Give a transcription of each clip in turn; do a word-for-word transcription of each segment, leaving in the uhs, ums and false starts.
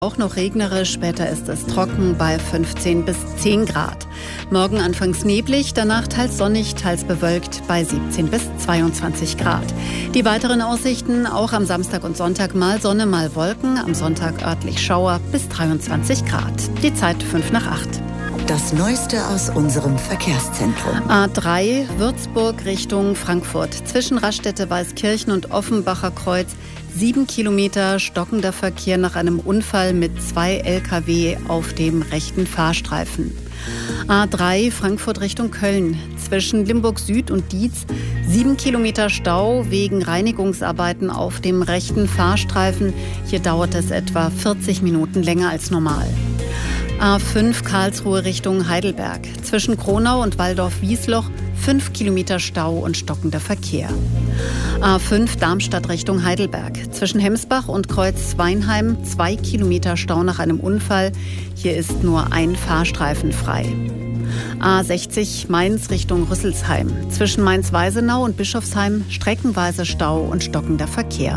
Auch noch regnerisch, später ist es trocken bei fünfzehn bis zehn Grad. Morgen anfangs neblig, danach teils sonnig, teils bewölkt bei siebzehn bis zweiundzwanzig Grad. Die weiteren Aussichten auch am Samstag und Sonntag mal Sonne, mal Wolken, am Sonntag örtlich Schauer bis dreiundzwanzig Grad. Die Zeit fünf nach acht. Das Neueste aus unserem Verkehrszentrum. A drei Würzburg Richtung Frankfurt. Zwischen Raststätte Weißkirchen und Offenbacher Kreuz. Sieben Kilometer stockender Verkehr nach einem Unfall mit zwei L K W auf dem rechten Fahrstreifen. A drei Frankfurt Richtung Köln. Zwischen Limburg Süd und Dietz. Sieben Kilometer Stau wegen Reinigungsarbeiten auf dem rechten Fahrstreifen. Hier dauert es etwa vierzig Minuten länger als normal. A fünf Karlsruhe Richtung Heidelberg. Zwischen Kronau und Waldorf-Wiesloch fünf Kilometer Stau und stockender Verkehr. A fünf Darmstadt Richtung Heidelberg. Zwischen Hemsbach und Kreuz Weinheim zwei Kilometer Stau nach einem Unfall. Hier ist nur ein Fahrstreifen frei. A sechzig Mainz Richtung Rüsselsheim. Zwischen Mainz-Weisenau und Bischofsheim streckenweise Stau und stockender Verkehr.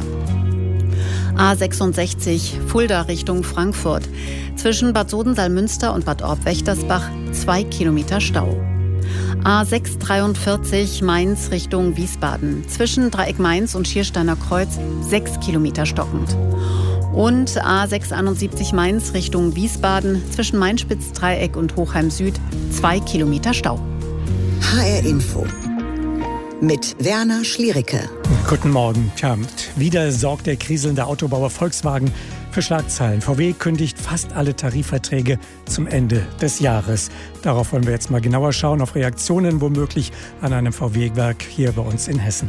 A sechsundsechzig Fulda Richtung Frankfurt. Zwischen Bad Soden-Salmünster und Bad Orb-Wächtersbach zwei Kilometer Stau. A sechs dreiundvierzig Mainz Richtung Wiesbaden. Zwischen Dreieck Mainz und Schiersteiner Kreuz sechs Kilometer stockend. Und A sechs einundsiebzig Mainz Richtung Wiesbaden. Zwischen Mainspitz-Dreieck und Hochheim Süd zwei Kilometer Stau. H R Info mit Werner Schliericke. Guten Morgen. Tja, wieder sorgt der kriselnde Autobauer Volkswagen für Schlagzeilen. V W kündigt fast alle Tarifverträge zum Ende des Jahres. Darauf wollen wir jetzt mal genauer schauen, auf Reaktionen womöglich an einem V W-Werk hier bei uns in Hessen.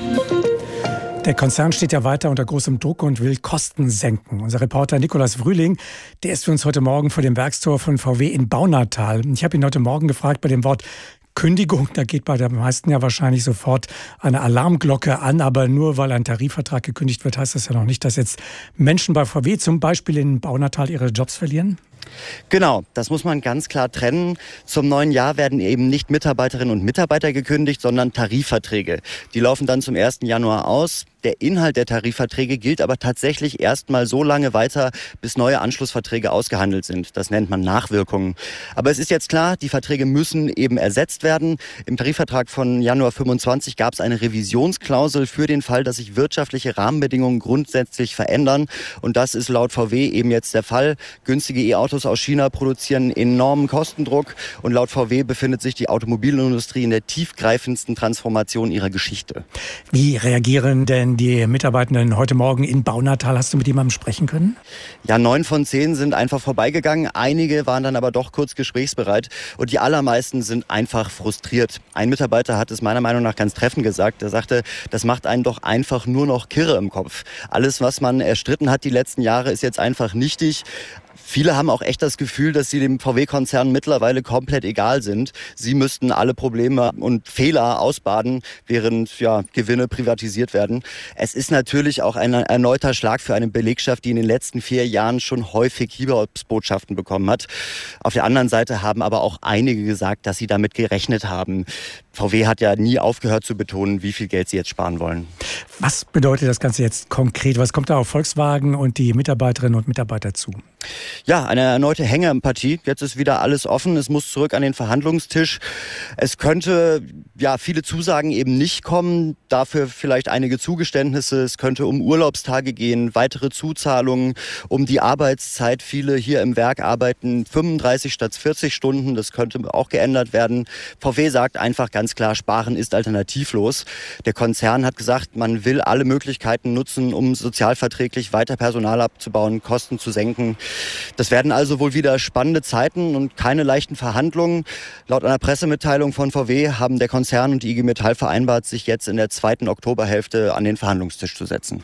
Der Konzern steht ja weiter unter großem Druck und will Kosten senken. Unser Reporter Nikolaus Frühling, der ist für uns heute Morgen vor dem Werkstor von V W in Baunatal. Ich habe ihn heute Morgen gefragt bei dem Wort Kündigung, da geht bei den meisten ja wahrscheinlich sofort eine Alarmglocke an, aber nur weil ein Tarifvertrag gekündigt wird, heißt das ja noch nicht, dass jetzt Menschen bei V W zum Beispiel in Baunatal ihre Jobs verlieren? Genau, das muss man ganz klar trennen. Zum neuen Jahr werden eben nicht Mitarbeiterinnen und Mitarbeiter gekündigt, sondern Tarifverträge. Die laufen dann zum ersten Januar aus. Der Inhalt der Tarifverträge gilt aber tatsächlich erst mal so lange weiter, bis neue Anschlussverträge ausgehandelt sind. Das nennt man Nachwirkungen. Aber es ist jetzt klar, die Verträge müssen eben ersetzt werden. Im Tarifvertrag von Januar fünfundzwanzig gab es eine Revisionsklausel für den Fall, dass sich wirtschaftliche Rahmenbedingungen grundsätzlich verändern. Und das ist laut V W eben jetzt der Fall. Günstige E-Autos aus China produzieren enormen Kostendruck. Und laut V W befindet sich die Automobilindustrie in der tiefgreifendsten Transformation ihrer Geschichte. Wie reagieren denn die Mitarbeitenden heute Morgen in Baunatal? Hast du mit jemandem sprechen können? Ja, neun von zehn sind einfach vorbeigegangen. Einige waren dann aber doch kurz gesprächsbereit. Und die allermeisten sind einfach frustriert. Ein Mitarbeiter hat es meiner Meinung nach ganz treffend gesagt. Er sagte, das macht einen doch einfach nur noch kirre im Kopf. Alles, was man erstritten hat die letzten Jahre, ist jetzt einfach nichtig. Viele haben auch echt das Gefühl, dass sie dem V W-Konzern mittlerweile komplett egal sind. Sie müssten alle Probleme und Fehler ausbaden, während ja, Gewinne privatisiert werden. Es ist natürlich auch ein erneuter Schlag für eine Belegschaft, die in den letzten vier Jahren schon häufig Hiobsbotschaften bekommen hat. Auf der anderen Seite haben aber auch einige gesagt, dass sie damit gerechnet haben. V W hat ja nie aufgehört zu betonen, wie viel Geld sie jetzt sparen wollen. Was bedeutet das Ganze jetzt konkret? Was kommt da auf Volkswagen und die Mitarbeiterinnen und Mitarbeiter zu? Ja, eine erneute Hängepartie. Jetzt ist wieder alles offen. Es muss zurück an den Verhandlungstisch. Es könnte ja viele Zusagen eben nicht kommen. Dafür vielleicht einige Zugeständnisse. Es könnte um Urlaubstage gehen, weitere Zuzahlungen, um die Arbeitszeit. Viele hier im Werk arbeiten fünfunddreißig statt vierzig Stunden. Das könnte auch geändert werden. V W sagt einfach ganz klar, Sparen ist alternativlos. Der Konzern hat gesagt, man will alle Möglichkeiten nutzen, um sozialverträglich weiter Personal abzubauen, Kosten zu senken. Das werden also wohl wieder spannende Zeiten und keine leichten Verhandlungen. Laut einer Pressemitteilung von V W haben der Konzern und die I G Metall vereinbart, sich jetzt in der zweiten Oktoberhälfte an den Verhandlungstisch zu setzen.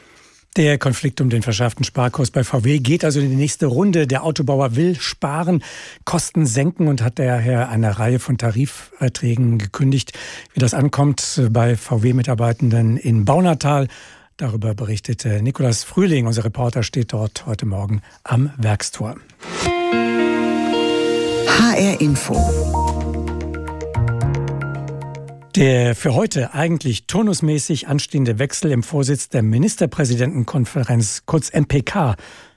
Der Konflikt um den verschärften Sparkurs bei V W geht also in die nächste Runde. Der Autobauer will sparen, Kosten senken und hat daher eine Reihe von Tarifverträgen gekündigt. Wie das ankommt bei V W-Mitarbeitenden in Baunatal, darüber berichtete Nikolaus Frühling. Unser Reporter steht dort heute Morgen am Werkstor. H R Info. Der für heute eigentlich turnusmäßig anstehende Wechsel im Vorsitz der Ministerpräsidentenkonferenz, kurz M P K,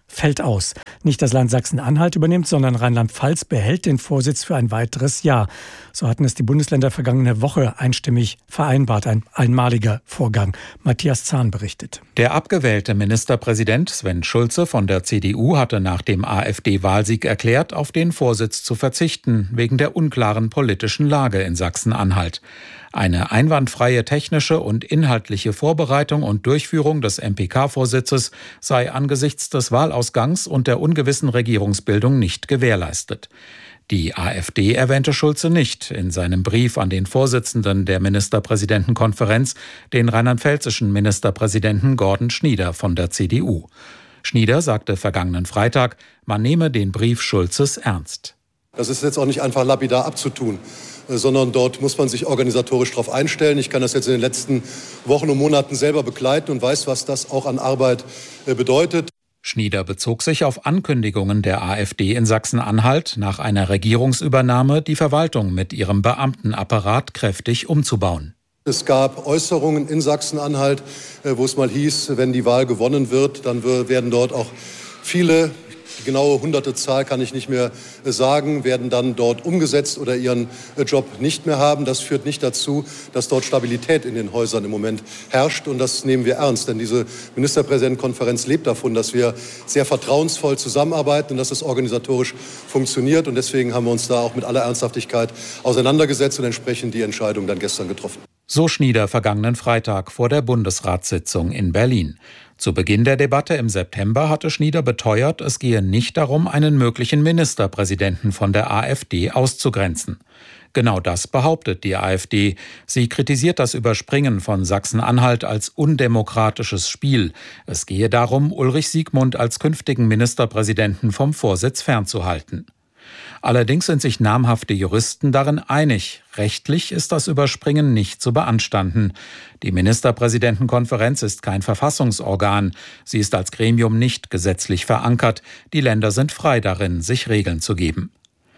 fällt aus. Nicht das Land Sachsen-Anhalt übernimmt, sondern Rheinland-Pfalz behält den Vorsitz für ein weiteres Jahr. So hatten es die Bundesländer vergangene Woche einstimmig vereinbart. Ein einmaliger Vorgang. Matthias Zahn berichtet. Der abgewählte Ministerpräsident Sven Schulze von der C D U hatte nach dem AfD-Wahlsieg erklärt, auf den Vorsitz zu verzichten, wegen der unklaren politischen Lage in Sachsen-Anhalt. Eine einwandfreie technische und inhaltliche Vorbereitung und Durchführung des M P K-Vorsitzes sei angesichts des Wahlausgangs und der ungewissen Regierungsbildung nicht gewährleistet. Die AfD erwähnte Schulze nicht in seinem Brief an den Vorsitzenden der Ministerpräsidentenkonferenz, den rheinland-pfälzischen Ministerpräsidenten Gordon Schnieder von der C D U. Schnieder sagte vergangenen Freitag, man nehme den Brief Schulzes ernst. Das ist jetzt auch nicht einfach lapidar abzutun, sondern dort muss man sich organisatorisch darauf einstellen. Ich kann das jetzt in den letzten Wochen und Monaten selber begleiten und weiß, was das auch an Arbeit bedeutet. Schnieder bezog sich auf Ankündigungen der AfD in Sachsen-Anhalt, nach einer Regierungsübernahme die Verwaltung mit ihrem Beamtenapparat kräftig umzubauen. Es gab Äußerungen in Sachsen-Anhalt, wo es mal hieß, wenn die Wahl gewonnen wird, dann werden dort auch viele, die genaue hunderte Zahl kann ich nicht mehr sagen, werden dann dort umgesetzt oder ihren Job nicht mehr haben. Das führt nicht dazu, dass dort Stabilität in den Häusern im Moment herrscht. Und das nehmen wir ernst, denn diese Ministerpräsidentenkonferenz lebt davon, dass wir sehr vertrauensvoll zusammenarbeiten und dass es organisatorisch funktioniert. Und deswegen haben wir uns da auch mit aller Ernsthaftigkeit auseinandergesetzt und entsprechend die Entscheidung dann gestern getroffen. So Schnieder vergangenen Freitag vor der Bundesratssitzung in Berlin. Zu Beginn der Debatte im September hatte Schnieder beteuert, es gehe nicht darum, einen möglichen Ministerpräsidenten von der AfD auszugrenzen. Genau das behauptet die AfD. Sie kritisiert das Überspringen von Sachsen-Anhalt als undemokratisches Spiel. Es gehe darum, Ulrich Siegmund als künftigen Ministerpräsidenten vom Vorsitz fernzuhalten. Allerdings sind sich namhafte Juristen darin einig, rechtlich ist das Überspringen nicht zu beanstanden. Die Ministerpräsidentenkonferenz ist kein Verfassungsorgan. Sie ist als Gremium nicht gesetzlich verankert. Die Länder sind frei darin, sich Regeln zu geben.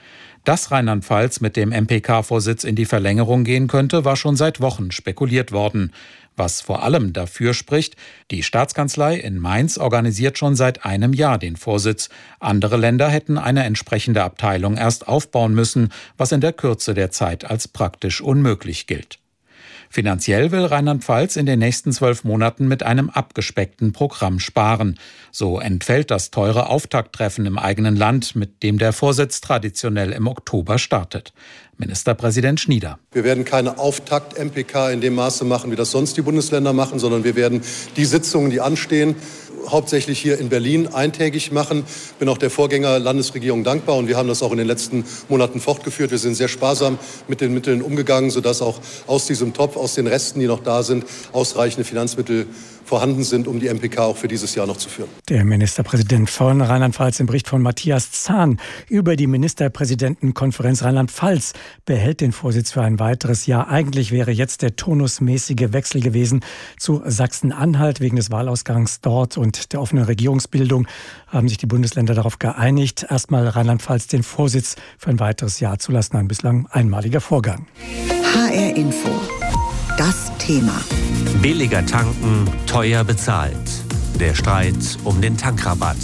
Dass Rheinland-Pfalz mit dem M P K-Vorsitz in die Verlängerung gehen könnte, war schon seit Wochen spekuliert worden. Was vor allem dafür spricht, die Staatskanzlei in Mainz organisiert schon seit einem Jahr den Vorsitz. Andere Länder hätten eine entsprechende Abteilung erst aufbauen müssen, was in der Kürze der Zeit als praktisch unmöglich gilt. Finanziell will Rheinland-Pfalz in den nächsten zwölf Monaten mit einem abgespeckten Programm sparen. So entfällt das teure Auftakttreffen im eigenen Land, mit dem der Vorsitz traditionell im Oktober startet. Ministerpräsident Schnieder. Wir werden keine Auftakt-M P K in dem Maße machen, wie das sonst die Bundesländer machen, sondern wir werden die Sitzungen, die anstehen, hauptsächlich hier in Berlin eintägig machen. Ich bin auch der Vorgänger-Landesregierung dankbar und wir haben das auch in den letzten Monaten fortgeführt. Wir sind sehr sparsam mit den Mitteln umgegangen, sodass auch aus diesem Topf, aus den Resten, die noch da sind, ausreichende Finanzmittel vorhanden sind, um die M P K auch für dieses Jahr noch zu führen. Der Ministerpräsident von Rheinland-Pfalz im Bericht von Matthias Zahn über die Ministerpräsidentenkonferenz Rheinland-Pfalz behält den Vorsitz für ein weiteres Jahr. Eigentlich wäre jetzt der turnusmäßige Wechsel gewesen zu Sachsen-Anhalt. Wegen des Wahlausgangs dort und der offenen Regierungsbildung haben sich die Bundesländer darauf geeinigt, erstmal Rheinland-Pfalz den Vorsitz für ein weiteres Jahr zu lassen. Ein bislang einmaliger Vorgang. H R Info. Das Thema. Billiger tanken, teuer bezahlt. Der Streit um den Tankrabatt.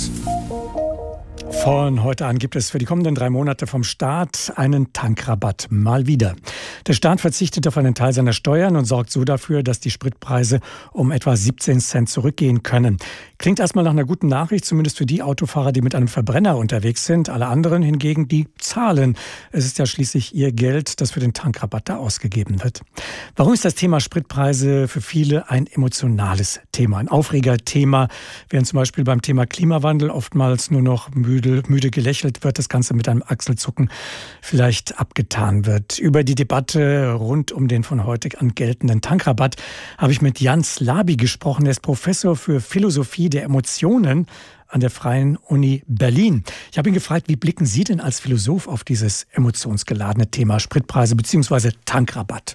Von heute an gibt es für die kommenden drei Monate vom Staat einen Tankrabatt. Mal wieder. Der Staat verzichtet auf einen Teil seiner Steuern und sorgt so dafür, dass die Spritpreise um etwa siebzehn Cent zurückgehen können. Klingt erstmal nach einer guten Nachricht, zumindest für die Autofahrer, die mit einem Verbrenner unterwegs sind. Alle anderen hingegen, die zahlen. Es ist ja schließlich ihr Geld, das für den Tankrabatt da ausgegeben wird. Warum ist das Thema Spritpreise für viele ein emotionales Thema, ein Aufregerthema? Während zum Beispiel beim Thema Klimawandel oftmals nur noch müde, müde gelächelt wird, das Ganze mit einem Achselzucken vielleicht abgetan wird. Über die Debatte rund um den von heute an geltenden Tankrabatt habe ich mit Jan Slaby gesprochen. Er ist Professor für Philosophie der Emotionen an der Freien Uni Berlin. Ich habe ihn gefragt, wie blicken Sie denn als Philosoph auf dieses emotionsgeladene Thema Spritpreise bzw. Tankrabatt?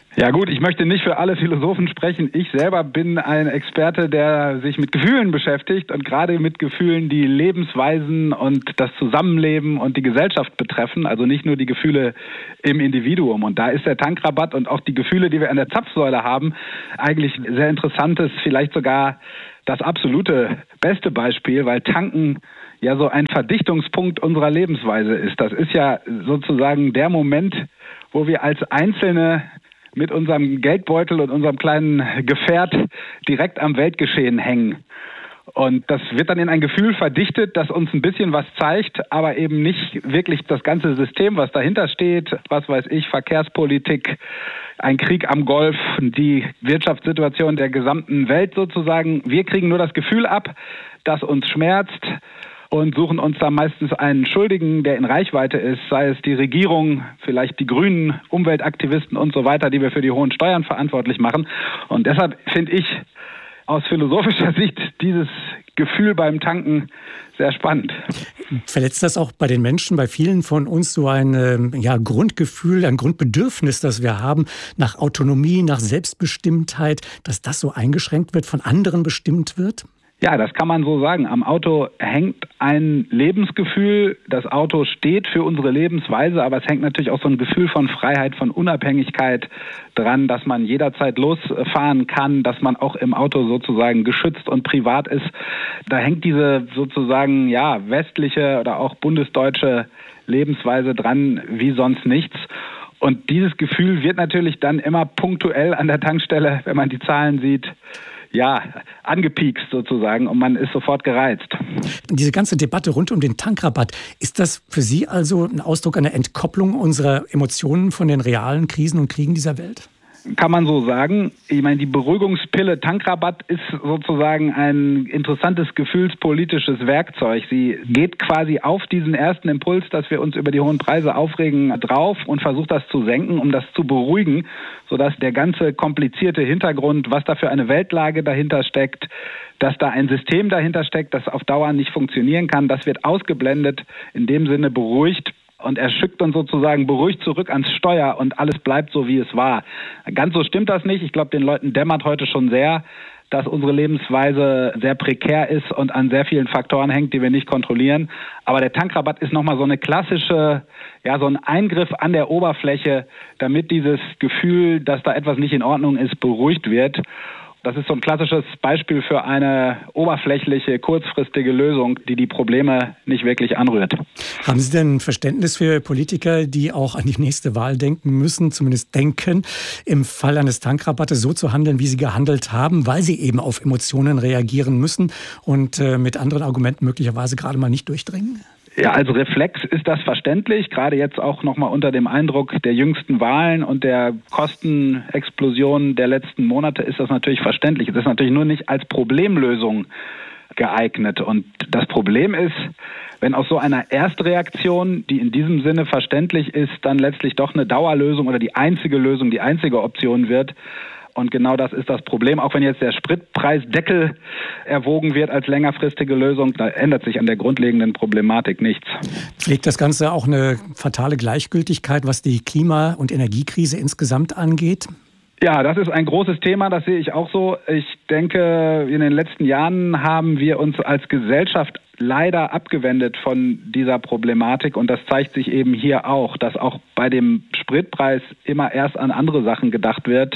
Ja gut, ich möchte nicht für alle Philosophen sprechen. Ich selber bin ein Experte, der sich mit Gefühlen beschäftigt und gerade mit Gefühlen, die Lebensweisen und das Zusammenleben und die Gesellschaft betreffen, also nicht nur die Gefühle im Individuum. Und da ist der Tankrabatt und auch die Gefühle, die wir an der Zapfsäule haben, eigentlich sehr interessantes, vielleicht sogar das absolute beste Beispiel, weil Tanken ja so ein Verdichtungspunkt unserer Lebensweise ist. Das ist ja sozusagen der Moment, wo wir als Einzelne mit unserem Geldbeutel und unserem kleinen Gefährt direkt am Weltgeschehen hängen. Und das wird dann in ein Gefühl verdichtet, das uns ein bisschen was zeigt, aber eben nicht wirklich das ganze System, was dahinter steht, was weiß ich, Verkehrspolitik, ein Krieg am Golf, die Wirtschaftssituation der gesamten Welt sozusagen. Wir kriegen nur das Gefühl ab, das uns schmerzt, und suchen uns da meistens einen Schuldigen, der in Reichweite ist, sei es die Regierung, vielleicht die Grünen, Umweltaktivisten und so weiter, die wir für die hohen Steuern verantwortlich machen. Und deshalb finde ich aus philosophischer Sicht dieses Gefühl beim Tanken sehr spannend. Verletzt das auch bei den Menschen, bei vielen von uns so ein ja, Grundgefühl, ein Grundbedürfnis, das wir haben nach Autonomie, nach Selbstbestimmtheit, dass das so eingeschränkt wird, von anderen bestimmt wird? Ja, das kann man so sagen. Am Auto hängt ein Lebensgefühl. Das Auto steht für unsere Lebensweise, aber es hängt natürlich auch so ein Gefühl von Freiheit, von Unabhängigkeit dran, dass man jederzeit losfahren kann, dass man auch im Auto sozusagen geschützt und privat ist. Da hängt diese sozusagen ja westliche oder auch bundesdeutsche Lebensweise dran wie sonst nichts. Und dieses Gefühl wird natürlich dann immer punktuell an der Tankstelle, wenn man die Zahlen sieht, ja, angepiekst sozusagen, und man ist sofort gereizt. Diese ganze Debatte rund um den Tankrabatt, ist das für Sie also ein Ausdruck einer Entkopplung unserer Emotionen von den realen Krisen und Kriegen dieser Welt? Kann man so sagen. Ich meine, die Beruhigungspille Tankrabatt ist sozusagen ein interessantes gefühlspolitisches Werkzeug. Sie geht quasi auf diesen ersten Impuls, dass wir uns über die hohen Preise aufregen, drauf und versucht das zu senken, um das zu beruhigen, sodass der ganze komplizierte Hintergrund, was da für eine Weltlage dahinter steckt, dass da ein System dahinter steckt, das auf Dauer nicht funktionieren kann, das wird ausgeblendet, in dem Sinne beruhigt. Und er schickt uns sozusagen beruhigt zurück ans Steuer und alles bleibt so, wie es war. Ganz so stimmt das nicht. Ich glaube, den Leuten dämmert heute schon sehr, dass unsere Lebensweise sehr prekär ist und an sehr vielen Faktoren hängt, die wir nicht kontrollieren. Aber der Tankrabatt ist nochmal so eine klassische, ja, so ein Eingriff an der Oberfläche, damit dieses Gefühl, dass da etwas nicht in Ordnung ist, beruhigt wird. Das ist so ein klassisches Beispiel für eine oberflächliche, kurzfristige Lösung, die die Probleme nicht wirklich anrührt. Haben Sie denn Verständnis für Politiker, die auch an die nächste Wahl denken müssen, zumindest denken, im Fall eines Tankrabattes so zu handeln, wie sie gehandelt haben, weil sie eben auf Emotionen reagieren müssen und äh, mit anderen Argumenten möglicherweise gerade mal nicht durchdringen? Ja, also Reflex ist das verständlich, gerade jetzt auch nochmal unter dem Eindruck der jüngsten Wahlen und der Kostenexplosion der letzten Monate ist das natürlich verständlich. Es ist natürlich nur nicht als Problemlösung geeignet. Und das Problem ist, wenn aus so einer Erstreaktion, die in diesem Sinne verständlich ist, dann letztlich doch eine Dauerlösung oder die einzige Lösung, die einzige Option wird. Und genau das ist das Problem. Auch wenn jetzt der Spritpreisdeckel erwogen wird als längerfristige Lösung, da ändert sich an der grundlegenden Problematik nichts. Pflegt das Ganze auch eine fatale Gleichgültigkeit, was die Klima- und Energiekrise insgesamt angeht? Ja, das ist ein großes Thema, das sehe ich auch so. Ich denke, in den letzten Jahren haben wir uns als Gesellschaft leider abgewendet von dieser Problematik und das zeigt sich eben hier auch, dass auch bei dem Spritpreis immer erst an andere Sachen gedacht wird,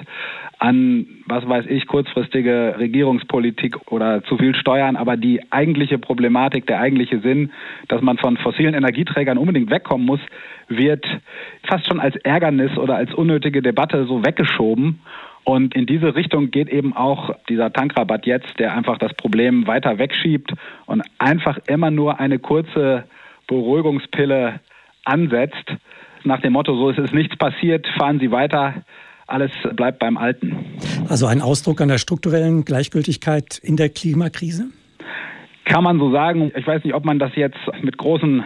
an, was weiß ich, kurzfristige Regierungspolitik oder zu viel Steuern, aber die eigentliche Problematik, der eigentliche Sinn, dass man von fossilen Energieträgern unbedingt wegkommen muss, wird fast schon als Ärgernis oder als unnötige Debatte so weggeschoben. Und in diese Richtung geht eben auch dieser Tankrabatt jetzt, der einfach das Problem weiter wegschiebt und einfach immer nur eine kurze Beruhigungspille ansetzt. Nach dem Motto, so ist es nichts passiert, fahren Sie weiter, alles bleibt beim Alten. Also ein Ausdruck einer strukturellen Gleichgültigkeit in der Klimakrise? Kann man so sagen. Ich weiß nicht, ob man das jetzt mit großen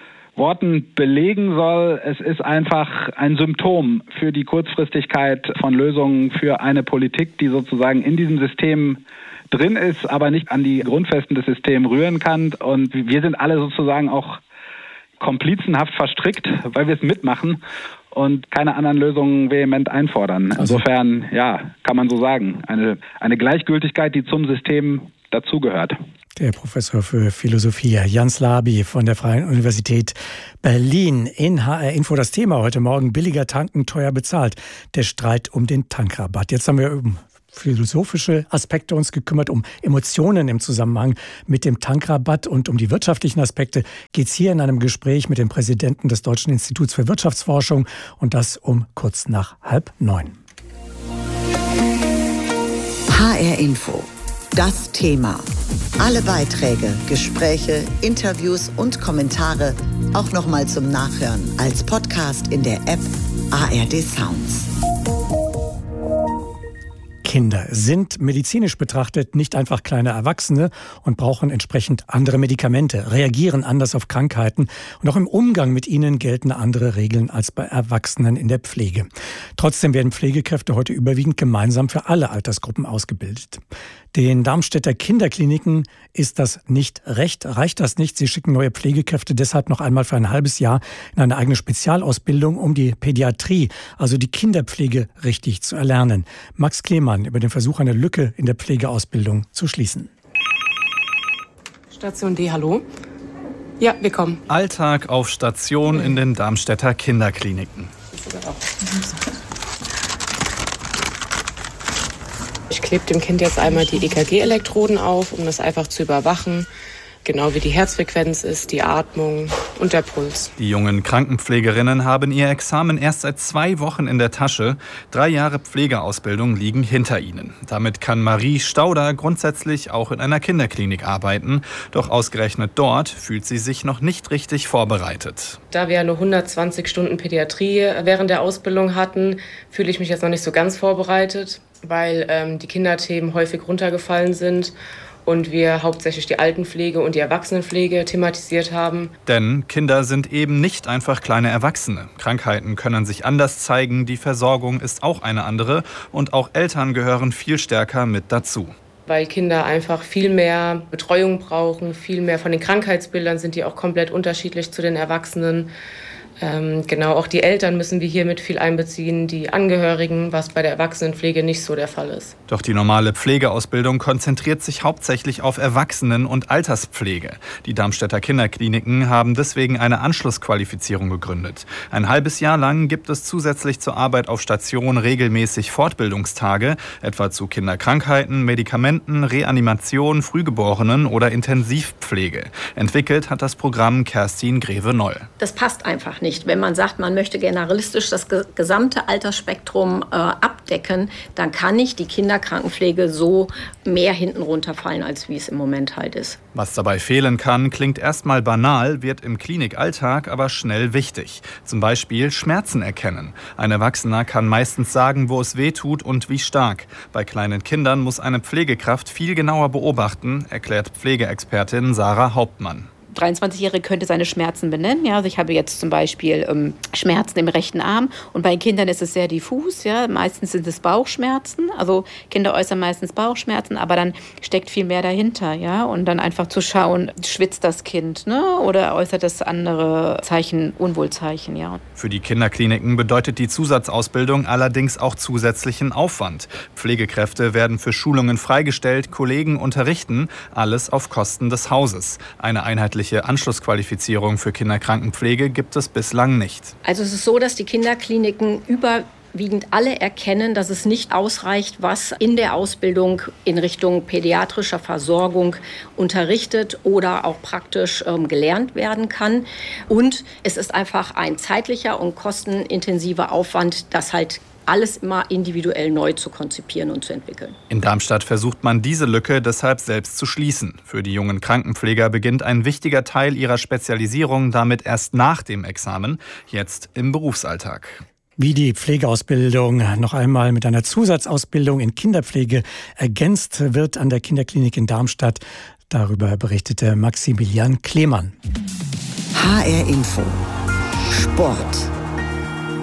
Worten belegen soll. Es ist einfach ein Symptom für die Kurzfristigkeit von Lösungen für eine Politik, die sozusagen in diesem System drin ist, aber nicht an die Grundfesten des Systems rühren kann. Und wir sind alle sozusagen auch komplizenhaft verstrickt, weil wir es mitmachen und keine anderen Lösungen vehement einfordern. Insofern, ja, kann man so sagen, eine, eine Gleichgültigkeit, die zum System dazugehört. Der Professor für Philosophie Jans Labi von der Freien Universität Berlin. In H R Info das Thema heute Morgen: billiger tanken, teuer bezahlt. Der Streit um den Tankrabatt. Jetzt haben wir um philosophische Aspekte uns gekümmert, um Emotionen im Zusammenhang mit dem Tankrabatt, und um die wirtschaftlichen Aspekte geht es hier in einem Gespräch mit dem Präsidenten des Deutschen Instituts für Wirtschaftsforschung, und das um kurz nach halb neun. H R Info. Das Thema. Alle Beiträge, Gespräche, Interviews und Kommentare auch nochmal zum Nachhören als Podcast in der App A R D Sounds. Kinder sind medizinisch betrachtet nicht einfach kleine Erwachsene und brauchen entsprechend andere Medikamente, reagieren anders auf Krankheiten, und auch im Umgang mit ihnen gelten andere Regeln als bei Erwachsenen in der Pflege. Trotzdem werden Pflegekräfte heute überwiegend gemeinsam für alle Altersgruppen ausgebildet. Den Darmstädter Kinderkliniken ist das nicht recht, reicht das nicht. Sie schicken neue Pflegekräfte deshalb noch einmal für ein halbes Jahr in eine eigene Spezialausbildung, um die Pädiatrie, also die Kinderpflege, richtig zu erlernen. Max Klemann über den Versuch, eine Lücke in der Pflegeausbildung zu schließen. Station D, hallo? Ja, wir kommen. Alltag auf Station in den Darmstädter Kinderkliniken. Ich klebe dem Kind jetzt einmal die E K G-Elektroden auf, um das einfach zu überwachen. Genau wie die Herzfrequenz ist, die Atmung und der Puls. Die jungen Krankenpflegerinnen haben ihr Examen erst seit zwei Wochen in der Tasche. Drei Jahre Pflegeausbildung liegen hinter ihnen. Damit kann Marie Stauder grundsätzlich auch in einer Kinderklinik arbeiten. Doch ausgerechnet dort fühlt sie sich noch nicht richtig vorbereitet. Da wir nur hundertzwanzig Stunden Pädiatrie während der Ausbildung hatten, fühle ich mich jetzt noch nicht so ganz vorbereitet, weil ähm, die Kinderthemen häufig runtergefallen sind und wir hauptsächlich die Altenpflege und die Erwachsenenpflege thematisiert haben. Denn Kinder sind eben nicht einfach kleine Erwachsene. Krankheiten können sich anders zeigen, die Versorgung ist auch eine andere, und auch Eltern gehören viel stärker mit dazu. Weil Kinder einfach viel mehr Betreuung brauchen, viel mehr von den Krankheitsbildern sind die auch komplett unterschiedlich zu den Erwachsenen. Ähm, genau, auch die Eltern müssen wir hier mit viel einbeziehen, die Angehörigen, was bei der Erwachsenenpflege nicht so der Fall ist. Doch die normale Pflegeausbildung konzentriert sich hauptsächlich auf Erwachsenen- und Alterspflege. Die Darmstädter Kinderkliniken haben deswegen eine Anschlussqualifizierung gegründet. Ein halbes Jahr lang gibt es zusätzlich zur Arbeit auf Station regelmäßig Fortbildungstage, etwa zu Kinderkrankheiten, Medikamenten, Reanimation, Frühgeborenen oder Intensivpflege. Entwickelt hat das Programm Kerstin Greve-Noll. Das passt einfach nicht. Wenn man sagt, man möchte generalistisch das gesamte Altersspektrum äh, abdecken, dann kann nicht die Kinderkrankenpflege so mehr hinten runterfallen, als wie es im Moment halt ist. Was dabei fehlen kann, klingt erstmal banal, wird im Klinikalltag aber schnell wichtig. Zum Beispiel Schmerzen erkennen. Ein Erwachsener kann meistens sagen, wo es weh tut und wie stark. Bei kleinen Kindern muss eine Pflegekraft viel genauer beobachten, erklärt Pflegeexpertin Sarah Hauptmann. dreiundzwanzigjährige könnte seine Schmerzen benennen. Ja, also ich habe jetzt zum Beispiel ähm, Schmerzen im rechten Arm, und bei Kindern ist es sehr diffus. Ja, meistens sind es Bauchschmerzen. Also Kinder äußern meistens Bauchschmerzen, aber dann steckt viel mehr dahinter. Ja, und dann einfach zu schauen, schwitzt das Kind, ne, oder äußert das andere Zeichen, Unwohlzeichen. Ja. Für die Kinderkliniken bedeutet die Zusatzausbildung allerdings auch zusätzlichen Aufwand. Pflegekräfte werden für Schulungen freigestellt, Kollegen unterrichten, alles auf Kosten des Hauses. Eine einheitliche Anschlussqualifizierung für Kinderkrankenpflege gibt es bislang nicht. Also es ist so, dass die Kinderkliniken überwiegend alle erkennen, dass es nicht ausreicht, was in der Ausbildung in Richtung pädiatrischer Versorgung unterrichtet oder auch praktisch ähm, gelernt werden kann. Und es ist einfach ein zeitlicher und kostenintensiver Aufwand, das halt alles immer individuell neu zu konzipieren und zu entwickeln. In Darmstadt versucht man diese Lücke deshalb selbst zu schließen. Für die jungen Krankenpfleger beginnt ein wichtiger Teil ihrer Spezialisierung damit erst nach dem Examen, jetzt im Berufsalltag. Wie die Pflegeausbildung noch einmal mit einer Zusatzausbildung in Kinderpflege ergänzt wird an der Kinderklinik in Darmstadt, darüber berichtete Maximilian Klemann. H R Info. Sport.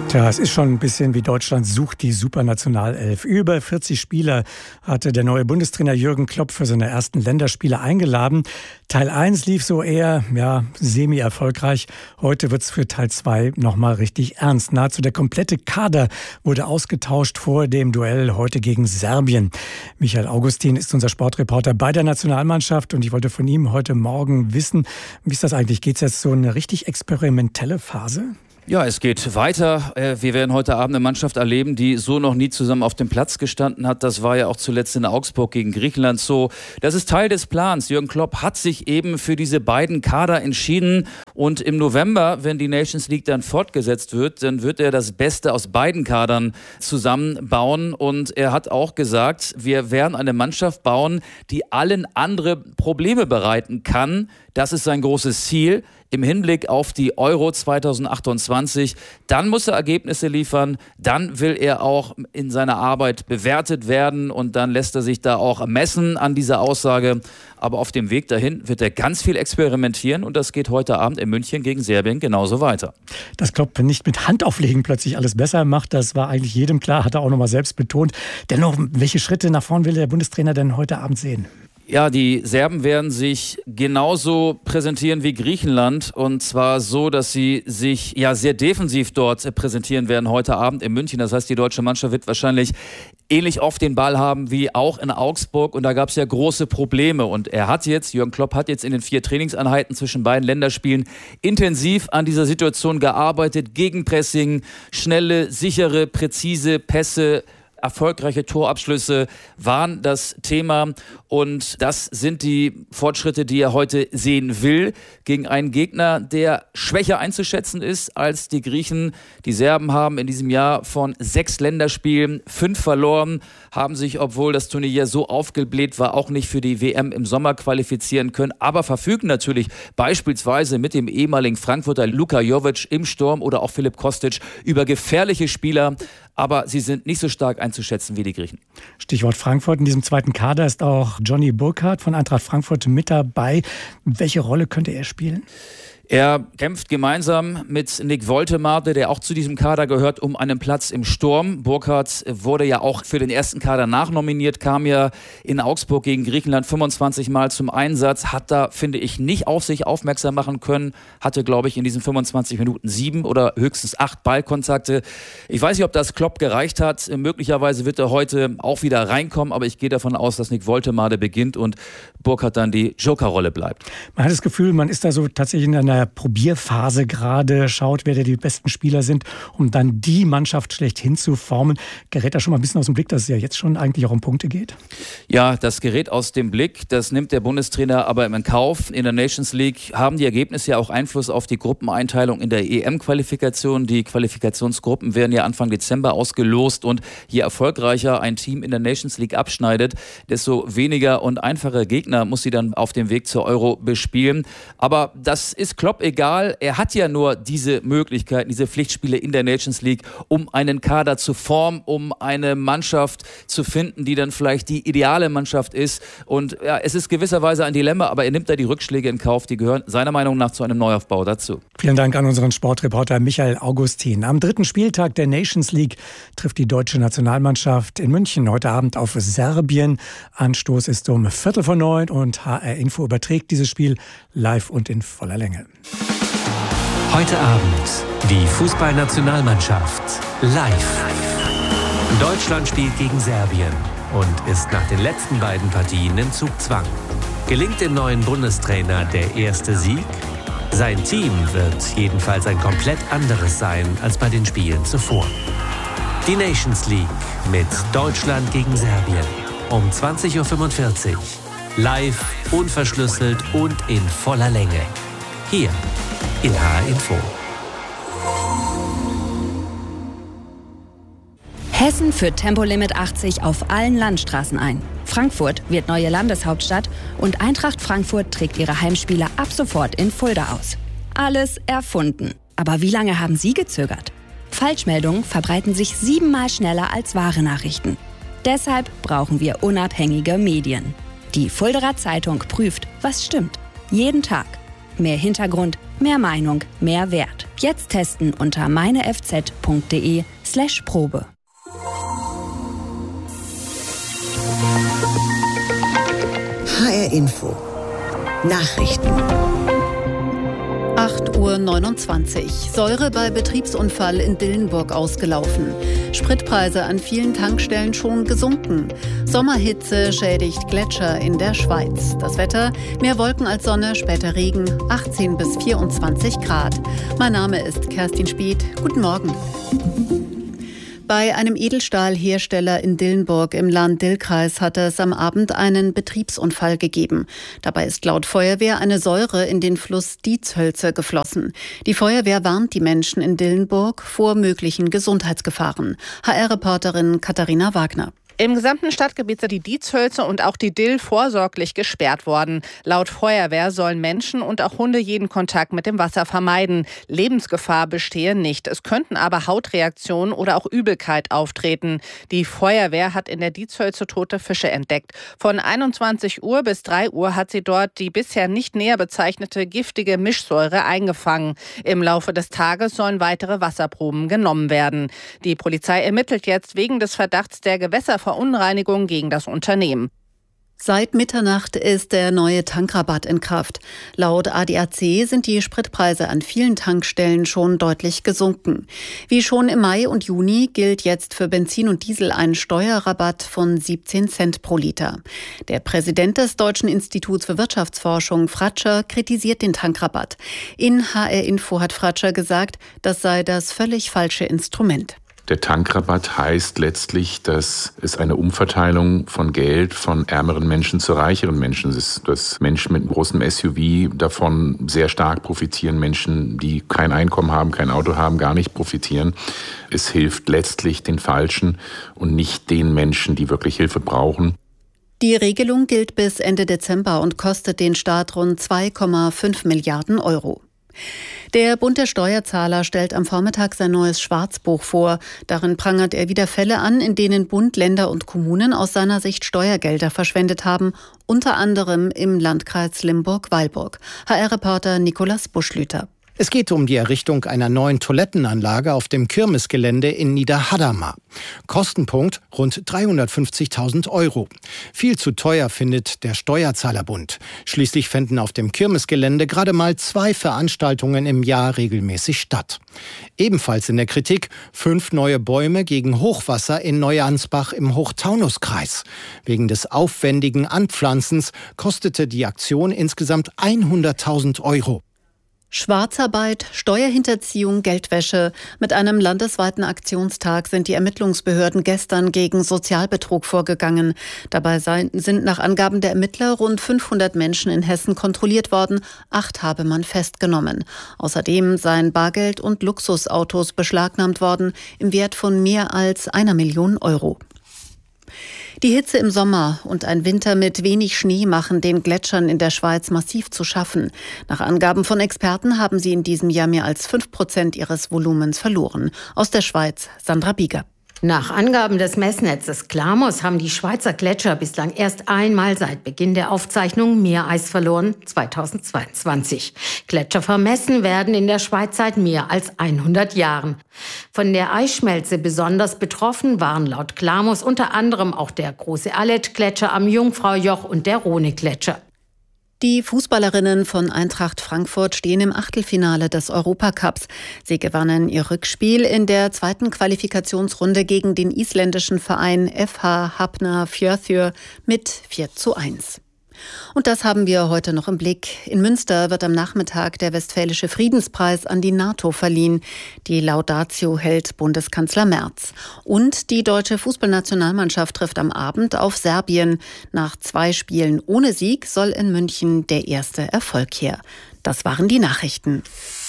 Tja, es ist schon ein bisschen wie Deutschland sucht die Supernationalelf. Über vierzig Spieler hatte der neue Bundestrainer Jürgen Klopp für seine ersten Länderspiele eingeladen. Teil eins lief so eher, ja, semi-erfolgreich. Heute wird's für Teil zwei nochmal richtig ernst. Nahezu der komplette Kader wurde ausgetauscht vor dem Duell heute gegen Serbien. Michael Augustin ist unser Sportreporter bei der Nationalmannschaft und ich wollte von ihm heute Morgen wissen, wie ist das eigentlich? Geht's jetzt so eine richtig experimentelle Phase? Ja, es geht weiter. Wir werden heute Abend eine Mannschaft erleben, die so noch nie zusammen auf dem Platz gestanden hat. Das war ja auch zuletzt in Augsburg gegen Griechenland so. Das ist Teil des Plans. Jürgen Klopp hat sich eben für diese beiden Kader entschieden. Und im November, wenn die Nations League dann fortgesetzt wird, dann wird er das Beste aus beiden Kadern zusammenbauen. Und er hat auch gesagt, wir werden eine Mannschaft bauen, die allen andere Probleme bereiten kann. Das ist sein großes Ziel im Hinblick auf die Euro zweitausendachtundzwanzig. Dann muss er Ergebnisse liefern, dann will er auch in seiner Arbeit bewertet werden und dann lässt er sich da auch messen an dieser Aussage. Aber auf dem Weg dahin wird er ganz viel experimentieren und das geht heute Abend in München gegen Serbien genauso weiter. Dass Klopp nicht mit Handauflegen plötzlich alles besser macht, das war eigentlich jedem klar, hat er auch nochmal selbst betont. Dennoch, welche Schritte nach vorn will der Bundestrainer denn heute Abend sehen? Ja, die Serben werden sich genauso präsentieren wie Griechenland und zwar so, dass sie sich ja sehr defensiv dort präsentieren werden heute Abend in München. Das heißt, die deutsche Mannschaft wird wahrscheinlich ähnlich oft den Ball haben wie auch in Augsburg und da gab es ja große Probleme und er hat jetzt, Jürgen Klopp hat jetzt in den vier Trainingseinheiten zwischen beiden Länderspielen intensiv an dieser Situation gearbeitet, Gegenpressing, schnelle, sichere, präzise Pässe, erfolgreiche Torabschlüsse waren das Thema und das sind die Fortschritte, die er heute sehen will gegen einen Gegner, der schwächer einzuschätzen ist als die Griechen. Die Serben haben in diesem Jahr von sechs Länderspielen fünf verloren, haben sich, obwohl das Turnier so aufgebläht war, auch nicht für die W M im Sommer qualifizieren können, aber verfügen natürlich beispielsweise mit dem ehemaligen Frankfurter Luka Jovic im Sturm oder auch Filip Kostic über gefährliche Spieler, aber sie sind nicht so stark einzuschätzen wie die Griechen. Stichwort Frankfurt. In diesem zweiten Kader ist auch Johnny Burkhardt von Eintracht Frankfurt mit dabei. Welche Rolle könnte er spielen? Er kämpft gemeinsam mit Nick Woltemade, der auch zu diesem Kader gehört, um einen Platz im Sturm. Burkhardt wurde ja auch für den ersten Kader nachnominiert, kam ja in Augsburg gegen Griechenland fünfundzwanzig Mal zum Einsatz, hat da, finde ich, nicht auf sich aufmerksam machen können, hatte, glaube ich, in diesen fünfundzwanzig Minuten sieben oder höchstens acht Ballkontakte. Ich weiß nicht, ob das Klopp gereicht hat. Möglicherweise wird er heute auch wieder reinkommen, aber ich gehe davon aus, dass Nick Woltemade beginnt und Burkhardt dann die Jokerrolle bleibt. Man hat das Gefühl, man ist da so tatsächlich in einer Probierphase gerade, schaut, wer die besten Spieler sind, um dann die Mannschaft schlechthin zu formen. Gerät da schon mal ein bisschen aus dem Blick, dass es ja jetzt schon eigentlich auch um Punkte geht? Ja, das gerät aus dem Blick. Das nimmt der Bundestrainer aber in Kauf. In der Nations League haben die Ergebnisse ja auch Einfluss auf die Gruppeneinteilung in der E M-Qualifikation. Die Qualifikationsgruppen werden ja Anfang Dezember ausgelost und je erfolgreicher ein Team in der Nations League abschneidet, desto weniger und einfacher Gegner muss sie dann auf dem Weg zur Euro bespielen. Aber das ist Klopp egal. Er hat ja nur diese Möglichkeiten, diese Pflichtspiele in der Nations League, um einen Kader zu formen, um eine Mannschaft zu finden, die dann vielleicht die ideale Mannschaft ist. Und ja, es ist gewisserweise ein Dilemma, aber er nimmt da die Rückschläge in Kauf. Die gehören seiner Meinung nach zu einem Neuaufbau dazu. Vielen Dank an unseren Sportreporter Michael Augustin. Am dritten Spieltag der Nations League trifft die deutsche Nationalmannschaft in München heute Abend auf Serbien. Anstoß ist um Viertel vor neun und H R Info überträgt dieses Spiel live und in voller Länge. Heute Abend die Fußballnationalmannschaft live. Deutschland spielt gegen Serbien und ist nach den letzten beiden Partien in Zugzwang. Gelingt dem neuen Bundestrainer der erste Sieg? Sein Team wird jedenfalls ein komplett anderes sein als bei den Spielen zuvor. Die Nations League mit Deutschland gegen Serbien um zwanzig Uhr fünfundvierzig. Live, unverschlüsselt und in voller Länge. Hier in H R Info. Hessen führt Tempolimit achtzig auf allen Landstraßen ein. Frankfurt wird neue Landeshauptstadt und Eintracht Frankfurt trägt ihre Heimspiele ab sofort in Fulda aus. Alles erfunden. Aber wie lange haben Sie gezögert? Falschmeldungen verbreiten sich siebenmal schneller als wahre Nachrichten. Deshalb brauchen wir unabhängige Medien. Die Fuldaer Zeitung prüft, was stimmt. Jeden Tag. Mehr Hintergrund, mehr Meinung, mehr Wert. Jetzt testen unter meinefz.de slash Probe. H R Info. Nachrichten. acht Uhr neunundzwanzig. Säure bei Betriebsunfall in Dillenburg ausgelaufen. Spritpreise an vielen Tankstellen schon gesunken. Sommerhitze schädigt Gletscher in der Schweiz. Das Wetter: mehr Wolken als Sonne, später Regen, achtzehn bis vierundzwanzig Grad. Mein Name ist Kerstin Spieth. Guten Morgen. Bei einem Edelstahlhersteller in Dillenburg im Lahn-Dill-Kreis hat es am Abend einen Betriebsunfall gegeben. Dabei ist laut Feuerwehr eine Säure in den Fluss Dietshölze geflossen. Die Feuerwehr warnt die Menschen in Dillenburg vor möglichen Gesundheitsgefahren. H R-Reporterin Katharina Wagner. Im gesamten Stadtgebiet sind die Dietshölze und auch die Dill vorsorglich gesperrt worden. Laut Feuerwehr sollen Menschen und auch Hunde jeden Kontakt mit dem Wasser vermeiden. Lebensgefahr bestehe nicht. Es könnten aber Hautreaktionen oder auch Übelkeit auftreten. Die Feuerwehr hat in der Dietshölze tote Fische entdeckt. Von einundzwanzig Uhr bis drei Uhr hat sie dort die bisher nicht näher bezeichnete giftige Mischsäure eingefangen. Im Laufe des Tages sollen weitere Wasserproben genommen werden. Die Polizei ermittelt jetzt wegen des Verdachts der Gewässerverunreinigung Verunreinigung gegen das Unternehmen. Seit Mitternacht ist der neue Tankrabatt in Kraft. Laut A D A C sind die Spritpreise an vielen Tankstellen schon deutlich gesunken. Wie schon im Mai und Juni gilt jetzt für Benzin und Diesel ein Steuerrabatt von siebzehn Cent pro Liter. Der Präsident des Deutschen Instituts für Wirtschaftsforschung, Fratscher, kritisiert den Tankrabatt. In H R Info hat Fratscher gesagt, das sei das völlig falsche Instrument. Der Tankrabatt heißt letztlich, dass es eine Umverteilung von Geld von ärmeren Menschen zu reicheren Menschen ist. Dass Menschen mit einem großen S U V davon sehr stark profitieren, Menschen, die kein Einkommen haben, kein Auto haben, gar nicht profitieren. Es hilft letztlich den Falschen und nicht den Menschen, die wirklich Hilfe brauchen. Die Regelung gilt bis Ende Dezember und kostet den Staat rund zwei Komma fünf Milliarden Euro. Der Bund der Steuerzahler stellt am Vormittag sein neues Schwarzbuch vor. Darin prangert er wieder Fälle an, in denen Bund, Länder und Kommunen aus seiner Sicht Steuergelder verschwendet haben, unter anderem im Landkreis Limburg-Weilburg. H R-Reporter Nikolaus Buschlüter. Es geht um die Errichtung einer neuen Toilettenanlage auf dem Kirmesgelände in Niederhadamar. Kostenpunkt rund dreihundertfünfzigtausend Euro. Viel zu teuer, findet der Steuerzahlerbund. Schließlich fänden auf dem Kirmesgelände gerade mal zwei Veranstaltungen im Jahr regelmäßig statt. Ebenfalls in der Kritik fünf neue Bäume gegen Hochwasser in Neuansbach im Hochtaunuskreis. Wegen des aufwendigen Anpflanzens kostete die Aktion insgesamt hunderttausend Euro. Schwarzarbeit, Steuerhinterziehung, Geldwäsche. Mit einem landesweiten Aktionstag sind die Ermittlungsbehörden gestern gegen Sozialbetrug vorgegangen. Dabei sind nach Angaben der Ermittler rund fünfhundert Menschen in Hessen kontrolliert worden. Acht habe man festgenommen. Außerdem seien Bargeld und Luxusautos beschlagnahmt worden im Wert von mehr als einer Million Euro. Die Hitze im Sommer und ein Winter mit wenig Schnee machen den Gletschern in der Schweiz massiv zu schaffen. Nach Angaben von Experten haben sie in diesem Jahr mehr als fünf Prozent ihres Volumens verloren. Aus der Schweiz, Sandra Bieger. Nach Angaben des Messnetzes Klamos haben die Schweizer Gletscher bislang erst einmal seit Beginn der Aufzeichnung Meereis verloren, zweitausendzweiundzwanzig. Gletscher vermessen werden in der Schweiz seit mehr als hundert Jahren. Von der Eisschmelze besonders betroffen waren laut Klamos unter anderem auch der große Alet-Gletscher am Jungfraujoch und der Rhone-Gletscher. Die Fußballerinnen von Eintracht Frankfurt stehen im Achtelfinale des Europacups. Sie gewannen ihr Rückspiel in der zweiten Qualifikationsrunde gegen den isländischen Verein F H Hafnarfjörður mit vier zu eins. Und das haben wir heute noch im Blick. In Münster wird am Nachmittag der Westfälische Friedenspreis an die NATO verliehen. Die Laudatio hält Bundeskanzler Merz. Und die deutsche Fußballnationalmannschaft trifft am Abend auf Serbien. Nach zwei Spielen ohne Sieg soll in München der erste Erfolg her. Das waren die Nachrichten.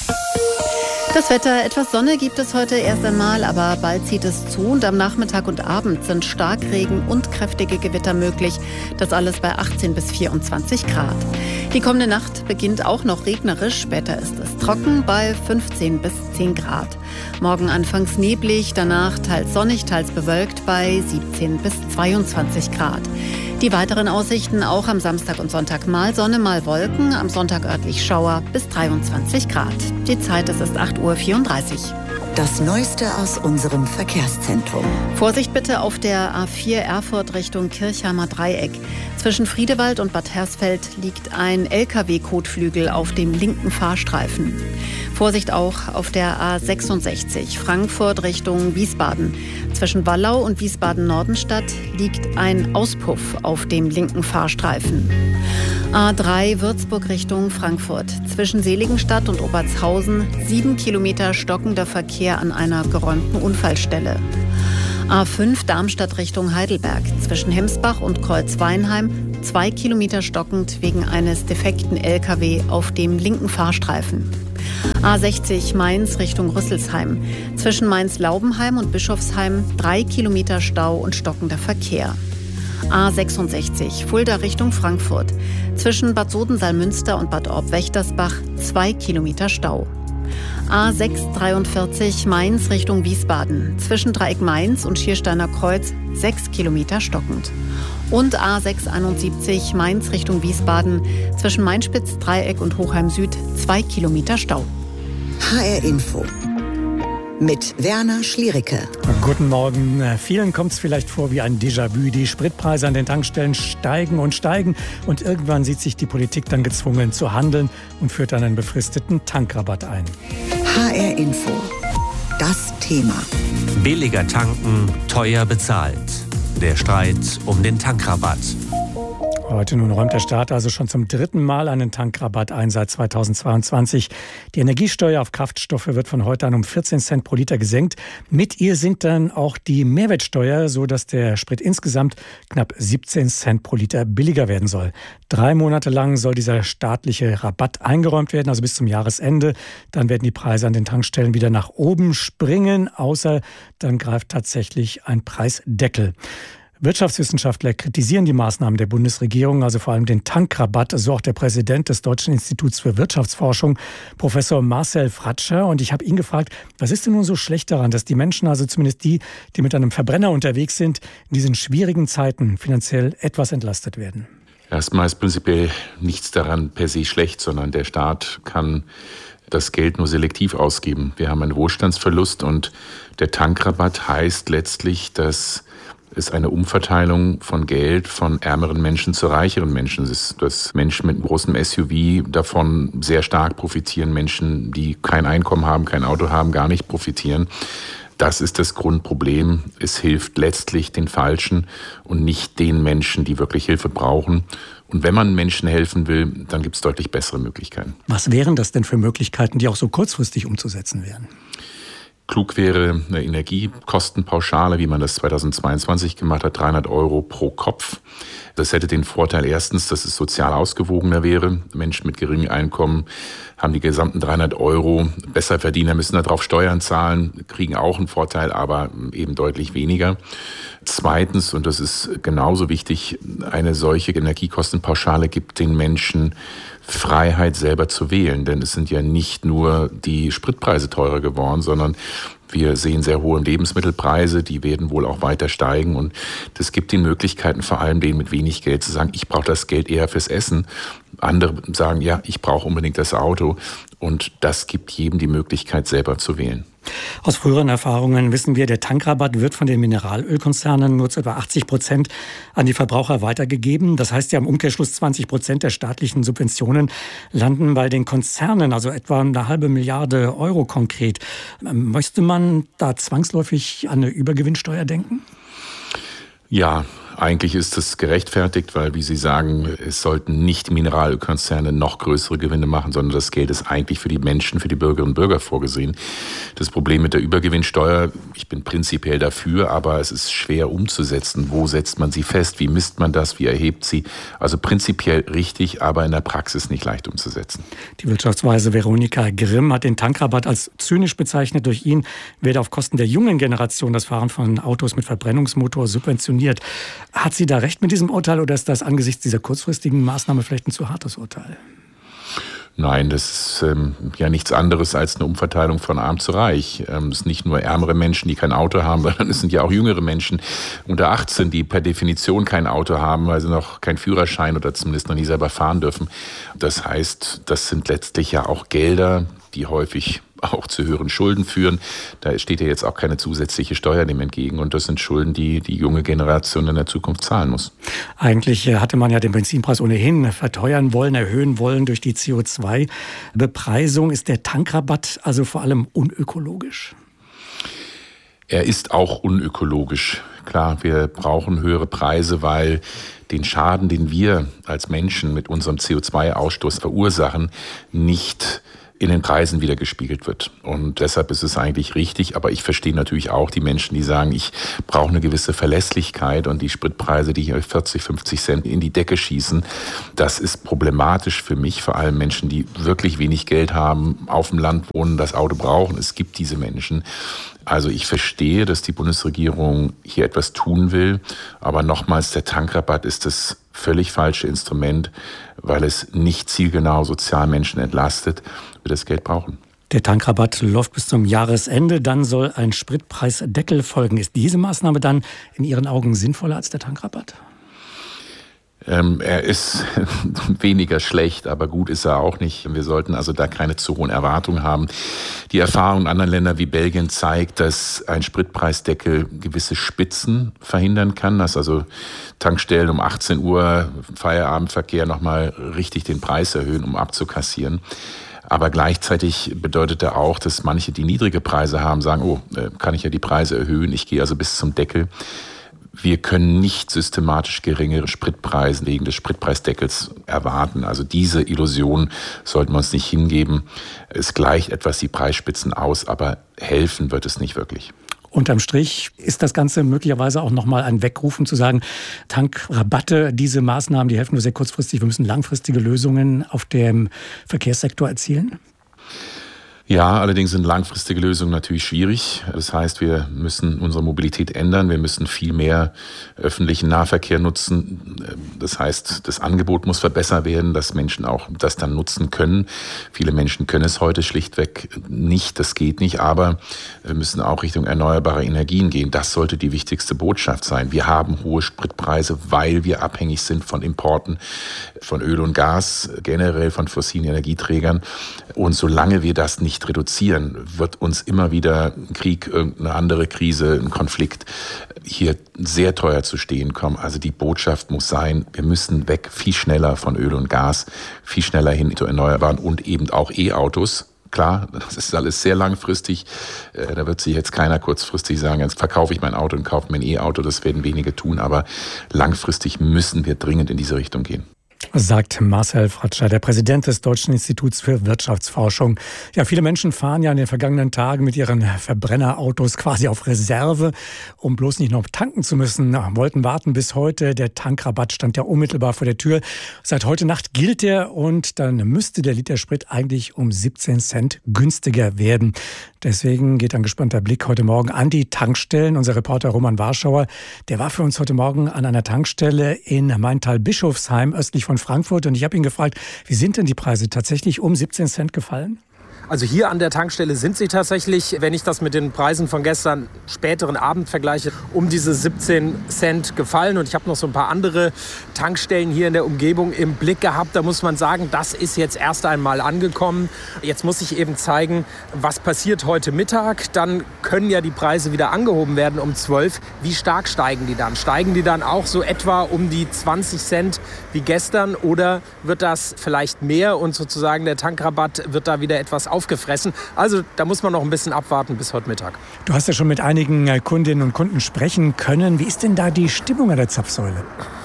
Das Wetter, etwas Sonne gibt es heute erst einmal, aber bald zieht es zu und am Nachmittag und Abend sind Starkregen und kräftige Gewitter möglich. Das alles bei achtzehn bis vierundzwanzig Grad. Die kommende Nacht beginnt auch noch regnerisch, später ist es trocken bei fünfzehn bis zehn Grad. Morgen anfangs neblig, danach teils sonnig, teils bewölkt bei siebzehn bis zweiundzwanzig Grad. Die weiteren Aussichten auch am Samstag und Sonntag mal Sonne, mal Wolken, am Sonntag örtlich Schauer bis dreiundzwanzig Grad. Die Zeit, es ist acht Uhr vierunddreißig. Das Neueste aus unserem Verkehrszentrum. Vorsicht bitte auf der A vier Erfurt Richtung Kirchheimer Dreieck. Zwischen Friedewald und Bad Hersfeld liegt ein L K W-Kotflügel auf dem linken Fahrstreifen. Vorsicht auch auf der A sechsundsechzig Frankfurt Richtung Wiesbaden. Zwischen Wallau und Wiesbaden-Nordenstadt liegt ein Auspuff auf dem linken Fahrstreifen. A drei Würzburg Richtung Frankfurt. Zwischen Seligenstadt und Obertshausen sieben Kilometer stockender Verkehr an einer geräumten Unfallstelle. A fünf Darmstadt Richtung Heidelberg. Zwischen Hemsbach und Kreuzweinheim zwei Kilometer stockend wegen eines defekten L K W auf dem linken Fahrstreifen. A sechzig Mainz Richtung Rüsselsheim. Zwischen Mainz-Laubenheim und Bischofsheim drei Kilometer Stau und stockender Verkehr. A sechsundsechzig Fulda Richtung Frankfurt. Zwischen Bad Soden-Salmünster und Bad Orb-Wächtersbach zwei Kilometer Stau. A sechs dreiundvierzig Mainz Richtung Wiesbaden. Zwischen Dreieck Mainz und Schiersteiner Kreuz sechs Kilometer stockend. Und A sechs einundsiebzig Mainz Richtung Wiesbaden. Zwischen Mainspitz, Dreieck und Hochheim Süd zwei Kilometer Stau. H R Info mit Werner Schliericke. Guten Morgen. Vielen kommt es vielleicht vor wie ein Déjà-vu. Die Spritpreise an den Tankstellen steigen und steigen. Und irgendwann sieht sich die Politik dann gezwungen zu handeln und führt dann einen befristeten Tankrabatt ein. H R Info. Das Thema. Billiger tanken, teuer bezahlt. Der Streit um den Tankrabatt. Heute nun räumt der Staat also schon zum dritten Mal einen Tankrabatt ein seit zweitausendzweiundzwanzig. Die Energiesteuer auf Kraftstoffe wird von heute an um vierzehn Cent pro Liter gesenkt. Mit ihr sinkt dann auch die Mehrwertsteuer, sodass der Sprit insgesamt knapp siebzehn Cent pro Liter billiger werden soll. Drei Monate lang soll dieser staatliche Rabatt eingeräumt werden, also bis zum Jahresende. Dann werden die Preise an den Tankstellen wieder nach oben springen, außer dann greift tatsächlich ein Preisdeckel. Wirtschaftswissenschaftler kritisieren die Maßnahmen der Bundesregierung, also vor allem den Tankrabatt, so auch der Präsident des Deutschen Instituts für Wirtschaftsforschung, Professor Marcel Fratscher. Und ich habe ihn gefragt, was ist denn nun so schlecht daran, dass die Menschen, also zumindest die, die mit einem Verbrenner unterwegs sind, in diesen schwierigen Zeiten finanziell etwas entlastet werden? Erstmal ist prinzipiell nichts daran per se schlecht, sondern der Staat kann das Geld nur selektiv ausgeben. Wir haben einen Wohlstandsverlust und der Tankrabatt heißt letztlich, dass es eine Umverteilung von Geld von ärmeren Menschen zu reicheren Menschen ist. Dass Menschen mit einem großen S U V davon sehr stark profitieren, Menschen, die kein Einkommen haben, kein Auto haben, gar nicht profitieren. Das ist das Grundproblem. Es hilft letztlich den Falschen und nicht den Menschen, die wirklich Hilfe brauchen. Und wenn man Menschen helfen will, dann gibt es deutlich bessere Möglichkeiten. Was wären das denn für Möglichkeiten, die auch so kurzfristig umzusetzen wären? Klug wäre eine Energiekostenpauschale, wie man das zweitausendzweiundzwanzig gemacht hat, dreihundert Euro pro Kopf. Das hätte den Vorteil erstens, dass es sozial ausgewogener wäre. Menschen mit geringem Einkommen haben die gesamten dreihundert Euro. Besserverdiener müssen darauf Steuern zahlen, kriegen auch einen Vorteil, aber eben deutlich weniger. Zweitens, und das ist genauso wichtig, eine solche Energiekostenpauschale gibt den Menschen Freiheit, selber zu wählen. Denn es sind ja nicht nur die Spritpreise teurer geworden, sondern wir sehen sehr hohe Lebensmittelpreise, die werden wohl auch weiter steigen. Und das gibt den Möglichkeiten, vor allem denen mit wenig Geld, zu sagen, ich brauche das Geld eher fürs Essen. Andere sagen, ja, ich brauche unbedingt das Auto. Und das gibt jedem die Möglichkeit, selber zu wählen. Aus früheren Erfahrungen wissen wir, der Tankrabatt wird von den Mineralölkonzernen nur zu etwa achtzig Prozent an die Verbraucher weitergegeben. Das heißt ja im Umkehrschluss zwanzig Prozent der staatlichen Subventionen landen bei den Konzernen, also etwa eine halbe Milliarde Euro konkret. Möchte man da zwangsläufig an eine Übergewinnsteuer denken? Ja, eigentlich ist es gerechtfertigt, weil, wie Sie sagen, es sollten nicht Mineralölkonzerne noch größere Gewinne machen, sondern das Geld ist eigentlich für die Menschen, für die Bürgerinnen und Bürger vorgesehen. Das Problem mit der Übergewinnsteuer, ich bin prinzipiell dafür, aber es ist schwer umzusetzen. Wo setzt man sie fest? Wie misst man das? Wie erhebt sie? Also prinzipiell richtig, aber in der Praxis nicht leicht umzusetzen. Die Wirtschaftsweise Veronika Grimm hat den Tankrabatt als zynisch bezeichnet. Durch ihn werde auf Kosten der jungen Generation das Fahren von Autos mit Verbrennungsmotor subventioniert. Hat sie da recht mit diesem Urteil oder ist das angesichts dieser kurzfristigen Maßnahme vielleicht ein zu hartes Urteil? Nein, das ist ähm, ja nichts anderes als eine Umverteilung von arm zu reich. Ähm, es sind nicht nur ärmere Menschen, die kein Auto haben, sondern es sind ja auch jüngere Menschen unter achtzehn, die per Definition kein Auto haben, weil sie noch keinen Führerschein oder zumindest noch nie selber fahren dürfen. Das heißt, das sind letztlich ja auch Gelder, die häufig auch zu höheren Schulden führen. Da steht ja jetzt auch keine zusätzliche Steuer dem entgegen. Und das sind Schulden, die die junge Generation in der Zukunft zahlen muss. Eigentlich hatte man ja den Benzinpreis ohnehin verteuern wollen, erhöhen wollen durch die C O zwei Bepreisung. Ist der Tankrabatt also vor allem unökologisch? Er ist auch unökologisch. Klar, wir brauchen höhere Preise, weil den Schaden, den wir als Menschen mit unserem C O zwei Ausstoß verursachen, nicht in den Preisen wieder gespiegelt wird. Und deshalb ist es eigentlich richtig, aber ich verstehe natürlich auch die Menschen, die sagen, ich brauche eine gewisse Verlässlichkeit und die Spritpreise, die hier vierzig, fünfzig Cent in die Decke schießen, das ist problematisch für mich, vor allem Menschen, die wirklich wenig Geld haben, auf dem Land wohnen, das Auto brauchen. Es gibt diese Menschen. Also ich verstehe, dass die Bundesregierung hier etwas tun will, aber nochmals, der Tankrabatt ist das völlig falsche Instrument, weil es nicht zielgenau sozial Menschen entlastet, die das Geld brauchen. Der Tankrabatt läuft bis zum Jahresende, dann soll ein Spritpreisdeckel folgen. Ist diese Maßnahme dann in Ihren Augen sinnvoller als der Tankrabatt? Ähm, er ist weniger schlecht, aber gut ist er auch nicht. Wir sollten also da keine zu hohen Erwartungen haben. Die Erfahrung in anderen Ländern wie Belgien zeigt, dass ein Spritpreisdeckel gewisse Spitzen verhindern kann, dass also Tankstellen um achtzehn Uhr Feierabendverkehr nochmal richtig den Preis erhöhen, um abzukassieren. Aber gleichzeitig bedeutet er auch, dass manche, die niedrige Preise haben, sagen, oh, kann ich ja die Preise erhöhen, ich gehe also bis zum Deckel. Wir können nicht systematisch geringere Spritpreise wegen des Spritpreisdeckels erwarten. Also diese Illusion sollten wir uns nicht hingeben. Es gleicht etwas die Preisspitzen aus, aber helfen wird es nicht wirklich. Unterm Strich ist das Ganze möglicherweise auch nochmal ein Weckruf, um zu sagen, Tankrabatte, diese Maßnahmen, die helfen nur sehr kurzfristig. Wir müssen langfristige Lösungen auf dem Verkehrssektor erzielen. Ja, allerdings sind langfristige Lösungen natürlich schwierig. Das heißt, wir müssen unsere Mobilität ändern. Wir müssen viel mehr öffentlichen Nahverkehr nutzen. Das heißt, das Angebot muss verbessert werden, dass Menschen auch das dann nutzen können. Viele Menschen können es heute schlichtweg nicht. Das geht nicht. Aber wir müssen auch Richtung erneuerbare Energien gehen. Das sollte die wichtigste Botschaft sein. Wir haben hohe Spritpreise, weil wir abhängig sind von Importen von Öl und Gas, generell von fossilen Energieträgern. Und solange wir das nicht reduzieren, wird uns immer wieder ein Krieg, irgendeine andere Krise, ein Konflikt hier sehr teuer zu stehen kommen. Also die Botschaft muss sein, wir müssen weg viel schneller von Öl und Gas, viel schneller hin zu Erneuerbaren und eben auch E-Autos. Klar, das ist alles sehr langfristig. Da wird sich jetzt keiner kurzfristig sagen, jetzt verkaufe ich mein Auto und kaufe mir ein E-Auto. Das werden wenige tun, aber langfristig müssen wir dringend in diese Richtung gehen. Sagt Marcel Fratscher, der Präsident des Deutschen Instituts für Wirtschaftsforschung. Ja, viele Menschen fahren ja in den vergangenen Tagen mit ihren Verbrennerautos quasi auf Reserve, um bloß nicht noch tanken zu müssen. Na, wollten warten bis heute. Der Tankrabatt stand ja unmittelbar vor der Tür. Seit heute Nacht gilt er und dann müsste der Liter Sprit eigentlich um siebzehn Cent günstiger werden. Deswegen geht ein gespannter Blick heute Morgen an die Tankstellen. Unser Reporter Roman Warschauer, der war für uns heute Morgen an einer Tankstelle in Maintal-Bischofsheim, östlich von Frankfurt. Und ich habe ihn gefragt, wie sind denn die Preise tatsächlich um siebzehn Cent gefallen? Also hier an der Tankstelle sind sie tatsächlich, wenn ich das mit den Preisen von gestern späteren Abend vergleiche, um diese siebzehn Cent gefallen. Und ich habe noch so ein paar andere Tankstellen hier in der Umgebung im Blick gehabt. Da muss man sagen, das ist jetzt erst einmal angekommen. Jetzt muss ich eben zeigen, was passiert heute Mittag. Dann können ja die Preise wieder angehoben werden um zwölf. Wie stark steigen die dann? Steigen die dann auch so etwa um die zwanzig Cent wie gestern? Oder wird das vielleicht mehr und sozusagen der Tankrabatt wird da wieder etwas aufgefressen? Also da muss man noch ein bisschen abwarten bis heute Mittag. Du hast ja schon mit einigen Kundinnen und Kunden sprechen können. Wie ist denn da die Stimmung an der Zapfsäule?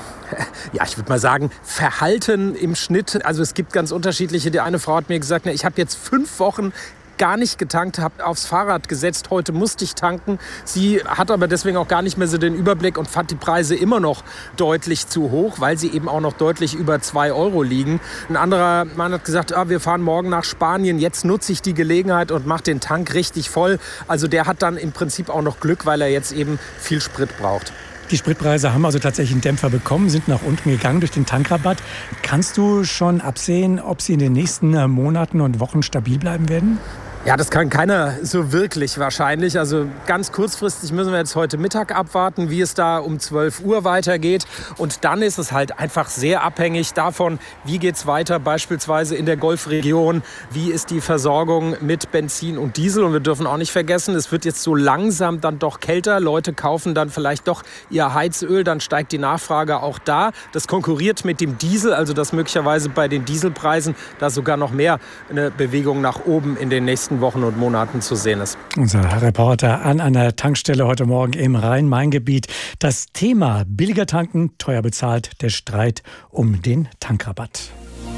Ja, ich würde mal sagen, Verhalten im Schnitt. Also es gibt ganz unterschiedliche. Die eine Frau hat mir gesagt, ich habe jetzt fünf Wochen gar nicht getankt, habe aufs Fahrrad gesetzt, heute musste ich tanken. Sie hat aber deswegen auch gar nicht mehr so den Überblick und fand die Preise immer noch deutlich zu hoch, weil sie eben auch noch deutlich über zwei Euro liegen. Ein anderer Mann hat gesagt, ah, wir fahren morgen nach Spanien, jetzt nutze ich die Gelegenheit und mache den Tank richtig voll. Also der hat dann im Prinzip auch noch Glück, weil er jetzt eben viel Sprit braucht. Die Spritpreise haben also tatsächlich einen Dämpfer bekommen, sind nach unten gegangen durch den Tankrabatt. Kannst du schon absehen, ob sie in den nächsten Monaten und Wochen stabil bleiben werden? Ja, das kann keiner so wirklich wahrscheinlich. Also ganz kurzfristig müssen wir jetzt heute Mittag abwarten, wie es da um zwölf Uhr weitergeht. Und dann ist es halt einfach sehr abhängig davon, wie geht es weiter, beispielsweise in der Golfregion. Wie ist die Versorgung mit Benzin und Diesel? Und wir dürfen auch nicht vergessen, es wird jetzt so langsam dann doch kälter. Leute kaufen dann vielleicht doch ihr Heizöl, dann steigt die Nachfrage auch da. Das konkurriert mit dem Diesel, also dass möglicherweise bei den Dieselpreisen da sogar noch mehr eine Bewegung nach oben in den nächsten Wochen und Monaten zu sehen ist. Unser Reporter an einer Tankstelle heute Morgen im Rhein-Main-Gebiet. Das Thema billiger tanken, teuer bezahlt, der Streit um den Tankrabatt.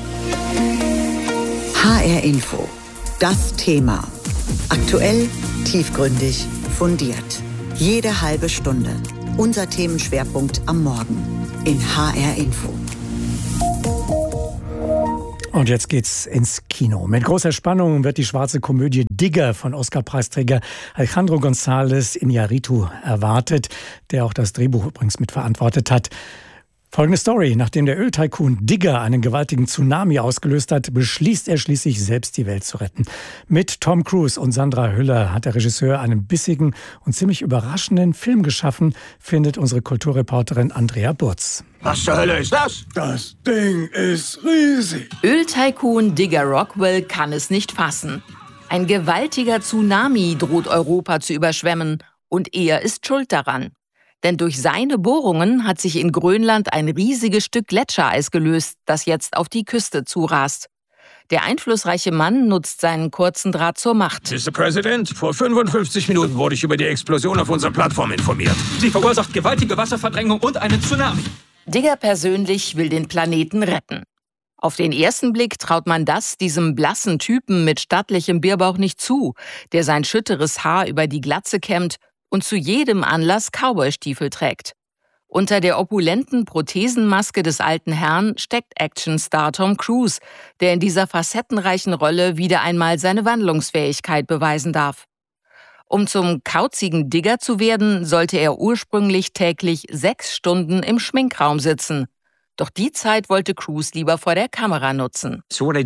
H R Info. Das Thema. Aktuell, tiefgründig, fundiert. Jede halbe Stunde. Unser Themenschwerpunkt am Morgen in H R Info. Und jetzt geht's ins Kino. Mit großer Spannung wird die schwarze Komödie Digger von Oscar-Preisträger Alejandro González Iñárritu erwartet, der auch das Drehbuch übrigens mitverantwortet hat. Folgende Story. Nachdem der Öltycoon Digger einen gewaltigen Tsunami ausgelöst hat, beschließt er schließlich selbst die Welt zu retten. Mit Tom Cruise und Sandra Hüller hat der Regisseur einen bissigen und ziemlich überraschenden Film geschaffen, findet unsere Kulturreporterin Andrea Burz. Was zur Hölle ist das? Das Ding ist riesig. Öltycoon Digger Rockwell kann es nicht fassen. Ein gewaltiger Tsunami droht Europa zu überschwemmen und er ist schuld daran. Denn durch seine Bohrungen hat sich in Grönland ein riesiges Stück Gletschereis gelöst, das jetzt auf die Küste zurast. Der einflussreiche Mann nutzt seinen kurzen Draht zur Macht. Mister President, vor fünfundfünfzig Minuten wurde ich über die Explosion auf unserer Plattform informiert. Sie verursacht gewaltige Wasserverdrängung und einen Tsunami. Digger persönlich will den Planeten retten. Auf den ersten Blick traut man das diesem blassen Typen mit stattlichem Bierbauch nicht zu, der sein schütteres Haar über die Glatze kämmt und zu jedem Anlass Cowboystiefel trägt. Unter der opulenten Prothesenmaske des alten Herrn steckt Actionstar Tom Cruise, der in dieser facettenreichen Rolle wieder einmal seine Wandlungsfähigkeit beweisen darf. Um zum kauzigen Digger zu werden, sollte er ursprünglich täglich sechs Stunden im Schminkraum sitzen. Doch die Zeit wollte Cruise lieber vor der Kamera nutzen.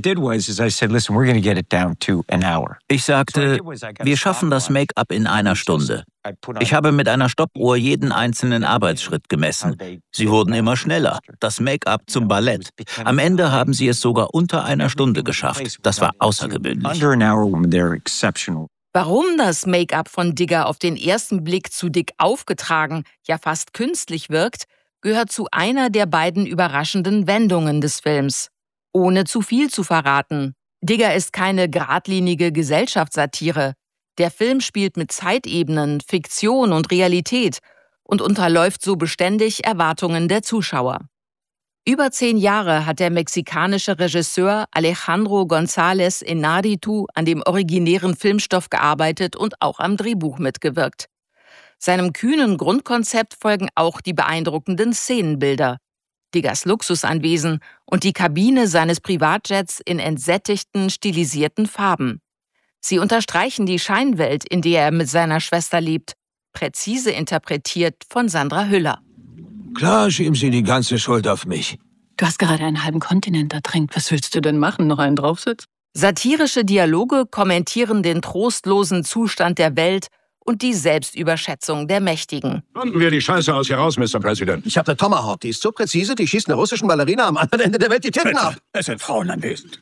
Ich sagte, wir schaffen das Make-up in einer Stunde. Ich habe mit einer Stoppuhr jeden einzelnen Arbeitsschritt gemessen. Sie wurden immer schneller. Das Make-up zum Ballett. Am Ende haben sie es sogar unter einer Stunde geschafft. Das war außergewöhnlich. Warum das Make-up von Digger auf den ersten Blick zu dick aufgetragen, ja fast künstlich wirkt, gehört zu einer der beiden überraschenden Wendungen des Films. Ohne zu viel zu verraten. Digger ist keine geradlinige Gesellschaftssatire. Der Film spielt mit Zeitebenen, Fiktion und Realität und unterläuft so beständig Erwartungen der Zuschauer. Über zehn Jahre hat der mexikanische Regisseur Alejandro González Iñárritu an dem originären Filmstoff gearbeitet und auch am Drehbuch mitgewirkt. Seinem kühnen Grundkonzept folgen auch die beeindruckenden Szenenbilder. Diggers Luxusanwesen und die Kabine seines Privatjets in entsättigten, stilisierten Farben. Sie unterstreichen die Scheinwelt, in der er mit seiner Schwester lebt, präzise interpretiert von Sandra Hüller. Klar, schieben Sie die ganze Schuld auf mich. Du hast gerade einen halben Kontinent ertränkt. Was willst du denn machen? Noch einen draufsitzen? Satirische Dialoge kommentieren den trostlosen Zustand der Welt und die Selbstüberschätzung der Mächtigen. Landen wir die Scheiße aus hier raus, Mister President. Ich habe eine Tomahawk, die ist so präzise, die schießt einer russischen Ballerina am anderen Ende der Welt die Titten ab. Es sind Frauen anwesend.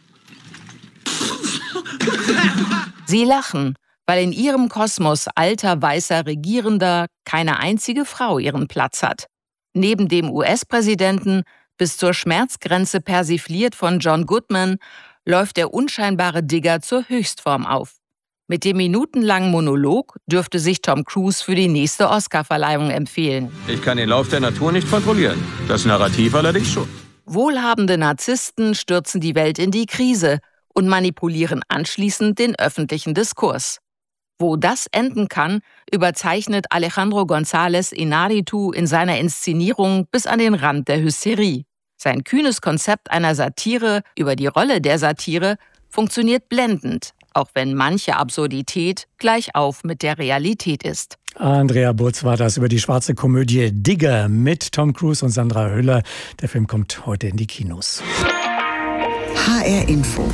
Sie lachen, weil in ihrem Kosmos alter, weißer Regierender keine einzige Frau ihren Platz hat. Neben dem U S-Präsidenten, bis zur Schmerzgrenze persifliert von John Goodman, läuft der unscheinbare Digger zur Höchstform auf. Mit dem minutenlangen Monolog dürfte sich Tom Cruise für die nächste Oscarverleihung empfehlen. Ich kann den Lauf der Natur nicht kontrollieren. Das Narrativ allerdings schon. Wohlhabende Narzissten stürzen die Welt in die Krise und manipulieren anschließend den öffentlichen Diskurs. Wo das enden kann, überzeichnet Alejandro González Iñárritu in seiner Inszenierung bis an den Rand der Hysterie. Sein kühnes Konzept einer Satire über die Rolle der Satire funktioniert blendend, auch wenn manche Absurdität gleich auf mit der Realität ist. Andrea Butz war das über die schwarze Komödie Digger mit Tom Cruise und Sandra Hüller. Der Film kommt heute in die Kinos. H R Info.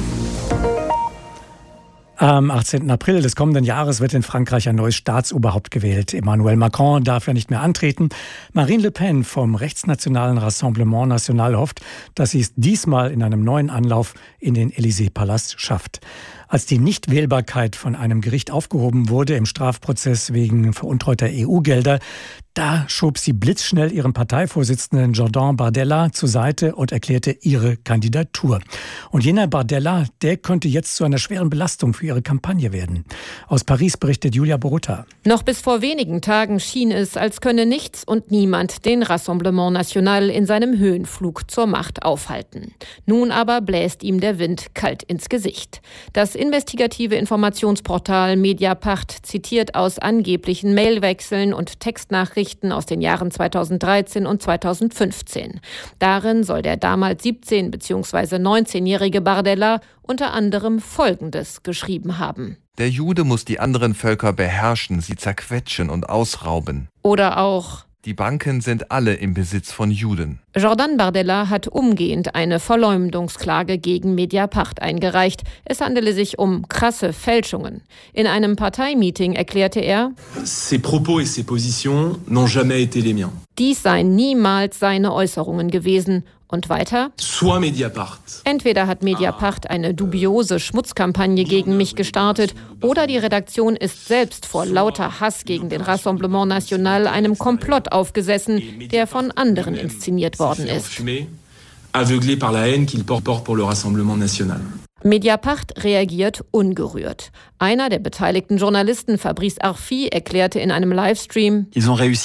Am achtzehnten April des kommenden Jahres wird in Frankreich ein neues Staatsoberhaupt gewählt. Emmanuel Macron darf ja nicht mehr antreten. Marine Le Pen vom rechtsnationalen Rassemblement National hofft, dass sie es diesmal in einem neuen Anlauf in den Élysée-Palast schafft. Als die Nichtwählbarkeit von einem Gericht aufgehoben wurde im Strafprozess wegen veruntreuter E U-Gelder, da schob sie blitzschnell ihren Parteivorsitzenden Jordan Bardella zur Seite und erklärte ihre Kandidatur. Und jener Bardella, der könnte jetzt zu einer schweren Belastung für ihre Kampagne werden. Aus Paris berichtet Julia Borutta. Noch bis vor wenigen Tagen schien es, als könne nichts und niemand den Rassemblement National in seinem Höhenflug zur Macht aufhalten. Nun aber bläst ihm der Wind kalt ins Gesicht. Das investigative Informationsportal Mediapart zitiert aus angeblichen Mailwechseln und Textnachrichten aus den Jahren zweitausenddreizehn und zweitausendfünfzehn. Darin soll der damals siebzehn- bzw. neunzehnjährige Bardella unter anderem Folgendes geschrieben haben. Der Jude muss die anderen Völker beherrschen, sie zerquetschen und ausrauben. Oder auch: Die Banken sind alle im Besitz von Juden. Jordan Bardella hat umgehend eine Verleumdungsklage gegen Mediapart eingereicht. Es handele sich um krasse Fälschungen. In einem Parteimeeting erklärte er: Ces propos et ces positions n'ont jamais été les miens. Dies seien niemals seine Äußerungen gewesen. Und weiter: Soit Mediapart. Entweder hat Mediapart eine dubiose Schmutzkampagne gegen mich gestartet oder die Redaktion ist selbst vor lauter Hass gegen den Rassemblement National einem Komplott aufgesessen, der von anderen inszeniert worden ist. Aveuglé par la haine qu'il porte pour le Rassemblement National. Mediapart reagiert ungerührt. Einer der beteiligten Journalisten, Fabrice Arfi, erklärte in einem Livestream: Die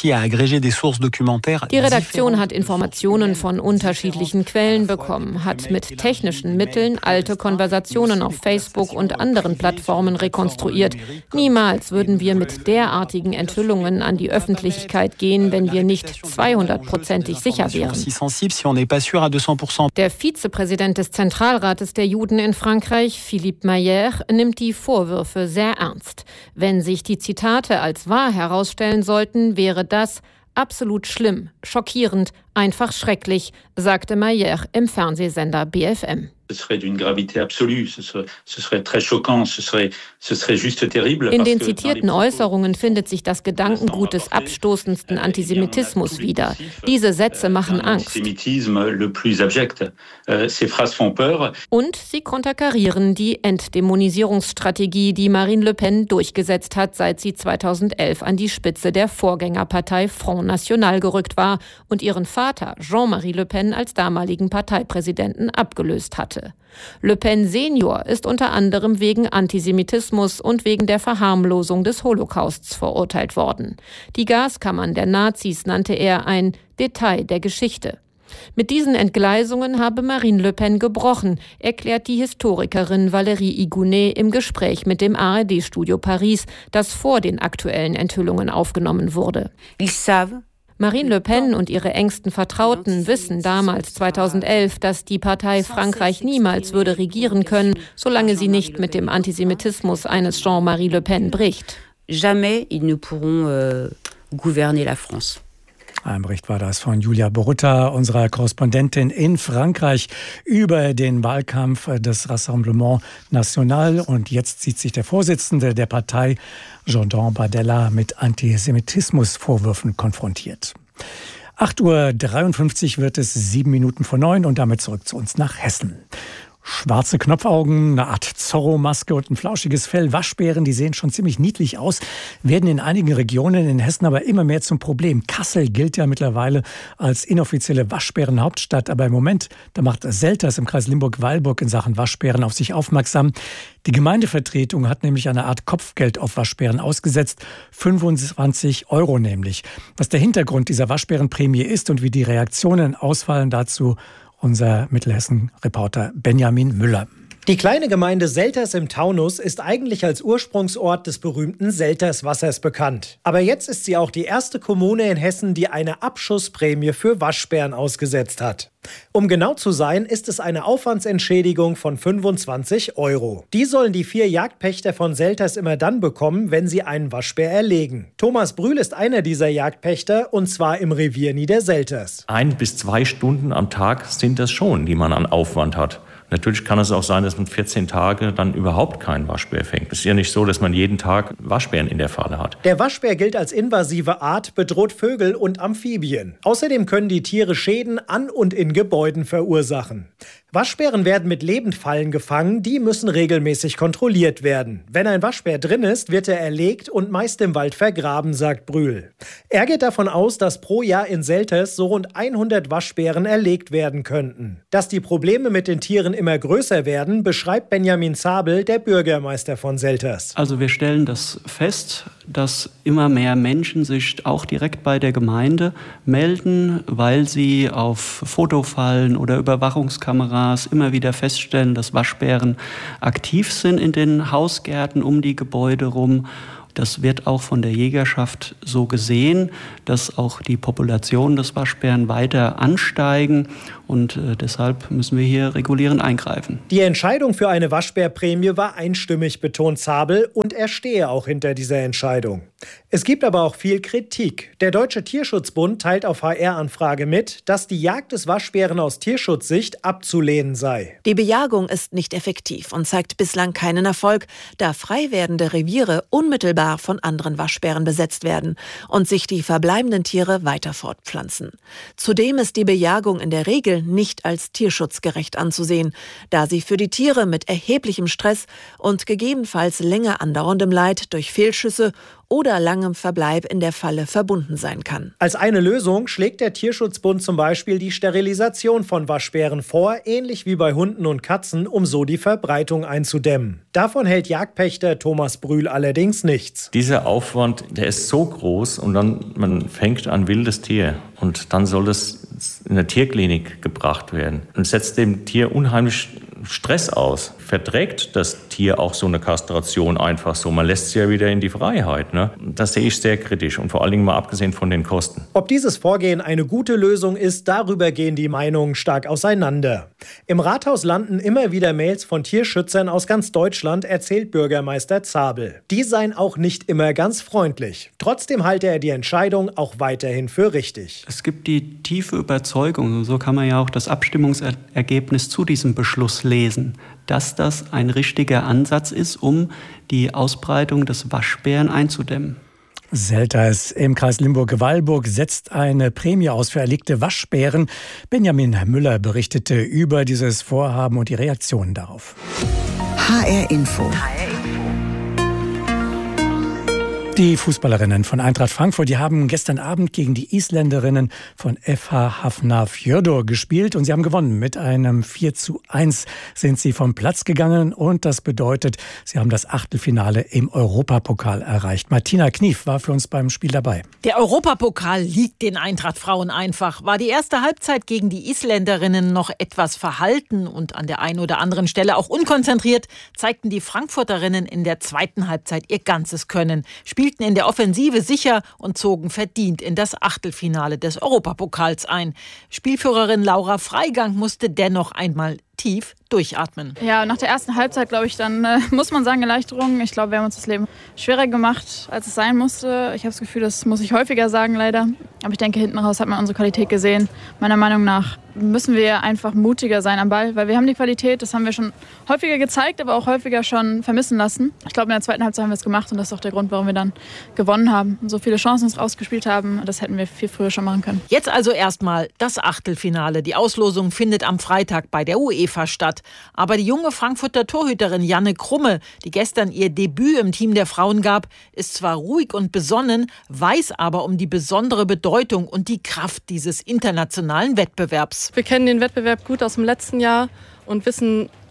Redaktion hat Informationen von unterschiedlichen Quellen bekommen, hat mit technischen Mitteln alte Konversationen auf Facebook und anderen Plattformen rekonstruiert. Niemals würden wir mit derartigen Enthüllungen an die Öffentlichkeit gehen, wenn wir nicht zweihundertprozentig sicher wären. Der Vizepräsident des Zentralrates der Juden in Frankreich, Philippe Mayer, nimmt die Vorwürfe sehr ernst. Wenn sich die Zitate als wahr herausstellen sollten, wäre das absolut schlimm, schockierend, einfach schrecklich, sagte Mayer im Fernsehsender B F M. Ce serait d'une gravité absolue, ce serait, ce serait très choquant, ce serait, ce serait juste terrible. In den zitierten Äußerungen findet sich das Gedankengut des abstoßendsten Antisemitismus wieder. Diese Sätze machen Angst. Und sie konterkarieren die Entdämonisierungsstrategie, die Marine Le Pen durchgesetzt hat, seit sie zweitausendelf an die Spitze der Vorgängerpartei Front National gerückt war und ihren Vater Jean-Marie Le Pen als damaligen Parteipräsidenten abgelöst hatte. Le Pen Senior ist unter anderem wegen Antisemitismus und wegen der Verharmlosung des Holocausts verurteilt worden. Die Gaskammern der Nazis nannte er ein Detail der Geschichte. Mit diesen Entgleisungen habe Marine Le Pen gebrochen, erklärt die Historikerin Valérie Igounet im Gespräch mit dem A R D-Studio Paris, das vor den aktuellen Enthüllungen aufgenommen wurde. Marine Le Pen und ihre engsten Vertrauten wissen damals zweitausendelf, dass die Partei Frankreich niemals würde regieren können, solange sie nicht mit dem Antisemitismus eines Jean-Marie Le Pen bricht. Jamais ils ne pourront euh, gouverner la France. Ein Bericht war das von Julia Borutta, unserer Korrespondentin in Frankreich, über den Wahlkampf des Rassemblement National. Und jetzt sieht sich der Vorsitzende der Partei, Jordan Bardella, mit Antisemitismusvorwürfen konfrontiert. acht Uhr dreiundfünfzig wird es, sieben Minuten vor neun, und damit zurück zu uns nach Hessen. Schwarze Knopfaugen, eine Art Zorro-Maske und ein flauschiges Fell. Waschbären, die sehen schon ziemlich niedlich aus, werden in einigen Regionen in Hessen aber immer mehr zum Problem. Kassel gilt ja mittlerweile als inoffizielle Waschbärenhauptstadt. Aber im Moment, da macht Selters im Kreis Limburg-Weilburg in Sachen Waschbären auf sich aufmerksam. Die Gemeindevertretung hat nämlich eine Art Kopfgeld auf Waschbären ausgesetzt. fünfundzwanzig Euro nämlich. Was der Hintergrund dieser Waschbärenprämie ist und wie die Reaktionen ausfallen, dazu unser Mittelhessen-Reporter Benjamin Müller. Die kleine Gemeinde Selters im Taunus ist eigentlich als Ursprungsort des berühmten Selterswassers bekannt. Aber jetzt ist sie auch die erste Kommune in Hessen, die eine Abschussprämie für Waschbären ausgesetzt hat. Um genau zu sein, ist es eine Aufwandsentschädigung von fünfundzwanzig Euro. Die sollen die vier Jagdpächter von Selters immer dann bekommen, wenn sie einen Waschbär erlegen. Thomas Brühl ist einer dieser Jagdpächter, und zwar im Revier Niederselters. Ein bis zwei Stunden am Tag sind das schon, die man an Aufwand hat. Natürlich kann es auch sein, dass man vierzehn Tage dann überhaupt keinen Waschbär fängt. Es ist ja nicht so, dass man jeden Tag Waschbären in der Falle hat. Der Waschbär gilt als invasive Art, bedroht Vögel und Amphibien. Außerdem können die Tiere Schäden an und in Gebäuden verursachen. Waschbären werden mit Lebendfallen gefangen, die müssen regelmäßig kontrolliert werden. Wenn ein Waschbär drin ist, wird er erlegt und meist im Wald vergraben, sagt Brühl. Er geht davon aus, dass pro Jahr in Selters so rund hundert Waschbären erlegt werden könnten. Dass die Probleme mit den Tieren immer größer werden, beschreibt Benjamin Zabel, der Bürgermeister von Selters. Also wir stellen das fest, dass immer mehr Menschen sich auch direkt bei der Gemeinde melden, weil sie auf Fotofallen oder Überwachungskameras immer wieder feststellen, dass Waschbären aktiv sind in den Hausgärten um die Gebäude rum. Das wird auch von der Jägerschaft so gesehen, dass auch die Population des Waschbären weiter ansteigen. Und äh, deshalb müssen wir hier regulierend eingreifen. Die Entscheidung für eine Waschbärprämie war einstimmig, betont Zabel, und er stehe auch hinter dieser Entscheidung. Es gibt aber auch viel Kritik. Der Deutsche Tierschutzbund teilt auf H R-Anfrage mit, dass die Jagd des Waschbären aus Tierschutzsicht abzulehnen sei. Die Bejagung ist nicht effektiv und zeigt bislang keinen Erfolg, da frei werdende Reviere unmittelbar von anderen Waschbären besetzt werden und sich die verbleibenden Tiere weiter fortpflanzen. Zudem ist die Bejagung in der Regel nicht als tierschutzgerecht anzusehen, da sie für die Tiere mit erheblichem Stress und gegebenenfalls länger andauerndem Leid durch Fehlschüsse oder langem Verbleib in der Falle verbunden sein kann. Als eine Lösung schlägt der Tierschutzbund zum Beispiel die Sterilisation von Waschbären vor, ähnlich wie bei Hunden und Katzen, um so die Verbreitung einzudämmen. Davon hält Jagdpächter Thomas Brühl allerdings nichts. Dieser Aufwand, der ist so groß, und dann man fängt ein wildes Tier und dann soll das in der Tierklinik gebracht werden und setzt dem Tier unheimlich Stress aus. Verträgt das Tier auch so eine Kastration einfach so? Man lässt sie ja wieder in die Freiheit. Ne? Das sehe ich sehr kritisch, und vor allen Dingen mal abgesehen von den Kosten. Ob dieses Vorgehen eine gute Lösung ist, darüber gehen die Meinungen stark auseinander. Im Rathaus landen immer wieder Mails von Tierschützern aus ganz Deutschland, erzählt Bürgermeister Zabel. Die seien auch nicht immer ganz freundlich. Trotzdem halte er die Entscheidung auch weiterhin für richtig. Es gibt die tiefe Überzeugung, so kann man ja auch das Abstimmungsergebnis zu diesem Beschluss lesen, dass das ein richtiger Ansatz ist, um die Ausbreitung des Waschbären einzudämmen. Selters im Kreis Limburg-Weilburg setzt eine Prämie aus für erlegte Waschbären. Benjamin Müller berichtete über dieses Vorhaben und die Reaktionen darauf. H R Info. Die Fußballerinnen von Eintracht Frankfurt, die haben gestern Abend gegen die Isländerinnen von F H Hafnarfjörður gespielt und sie haben gewonnen. Mit einem vier zu eins sind sie vom Platz gegangen und das bedeutet, sie haben das Achtelfinale im Europapokal erreicht. Martina Knief war für uns beim Spiel dabei. Der Europapokal liegt den Eintracht-Frauen einfach. War die erste Halbzeit gegen die Isländerinnen noch etwas verhalten und an der einen oder anderen Stelle auch unkonzentriert, zeigten die Frankfurterinnen in der zweiten Halbzeit ihr ganzes Können. Spielten in der Offensive sicher und zogen verdient in das Achtelfinale des Europapokals ein. Spielführerin Laura Freigang musste dennoch einmal tief durchatmen. Ja, nach der ersten Halbzeit, glaube ich, dann äh, muss man sagen, Erleichterung. Ich glaube, wir haben uns das Leben schwerer gemacht, als es sein musste. Ich habe das Gefühl, das muss ich häufiger sagen, leider. Aber ich denke, hinten raus hat man unsere Qualität gesehen. Meiner Meinung nach müssen wir einfach mutiger sein am Ball, weil wir haben die Qualität, das haben wir schon häufiger gezeigt, aber auch häufiger schon vermissen lassen. Ich glaube, in der zweiten Halbzeit haben wir es gemacht und das ist auch der Grund, warum wir dann gewonnen haben und so viele Chancen uns rausgespielt haben. Das hätten wir viel früher schon machen können. Jetzt also erstmal das Achtelfinale. Die Auslosung findet am Freitag bei der UEFA statt. Aber die junge Frankfurter Torhüterin Janne Krumme, die gestern ihr Debüt im Team der Frauen gab, ist zwar ruhig und besonnen, weiß aber um die besondere Bedeutung und die Kraft dieses internationalen Wettbewerbs. Wir kennen den Wettbewerb gut aus dem letzten Jahr und wissen,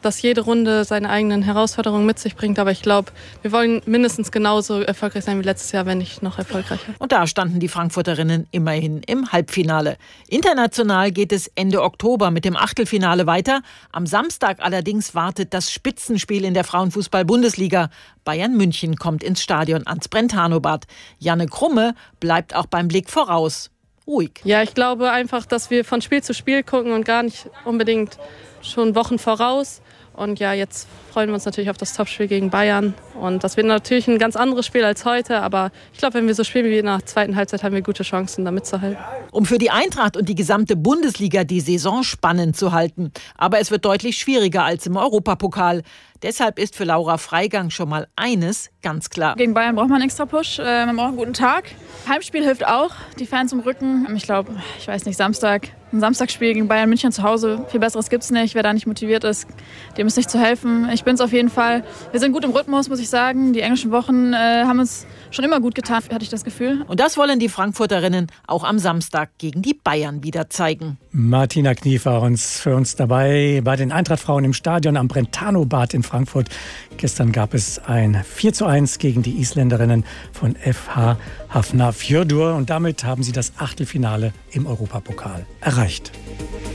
dass jede Runde seine eigenen Herausforderungen mit sich bringt. Aber ich glaube, wir wollen mindestens genauso erfolgreich sein wie letztes Jahr, wenn nicht noch erfolgreicher. Und da standen die Frankfurterinnen immerhin im Halbfinale. International geht es Ende Oktober mit dem Achtelfinale weiter. Am Samstag allerdings wartet das Spitzenspiel in der Frauenfußball-Bundesliga. Bayern München kommt ins Stadion ans Brentano-Bad. Janne Krumme bleibt auch beim Blick voraus ruhig. Ja, ich glaube einfach, dass wir von Spiel zu Spiel gucken und gar nicht unbedingt schon Wochen voraus. Und ja, jetzt freuen wir uns natürlich auf das Topspiel gegen Bayern. Und das wird natürlich ein ganz anderes Spiel als heute. Aber ich glaube, wenn wir so spielen wie in der zweiten Halbzeit, haben wir gute Chancen, da mitzuhalten. Um für die Eintracht und die gesamte Bundesliga die Saison spannend zu halten. Aber es wird deutlich schwieriger als im Europapokal. Deshalb ist für Laura Freigang schon mal eines ganz klar. Gegen Bayern braucht man einen extra Push. Äh, man braucht einen guten Tag. Heimspiel hilft auch. Die Fans im Rücken. Ich glaube, ich weiß nicht, Samstag. Ein Samstagsspiel gegen Bayern München zu Hause. Viel Besseres gibt es nicht. Wer da nicht motiviert ist, dem ist nicht zu helfen. Ich bin es auf jeden Fall. Wir sind gut im Rhythmus, muss ich sagen. Die englischen Wochen äh, haben uns schon immer gut getan, hatte ich das Gefühl. Und das wollen die Frankfurterinnen auch am Samstag gegen die Bayern wieder zeigen. Martina Knief war uns für uns dabei bei den Eintracht-Frauen im Stadion am Brentano-Bad in Frankfurt. Gestern gab es ein vier zu eins gegen die Isländerinnen von F H Hafnarfjörður und damit haben sie das Achtelfinale im Europapokal erreicht.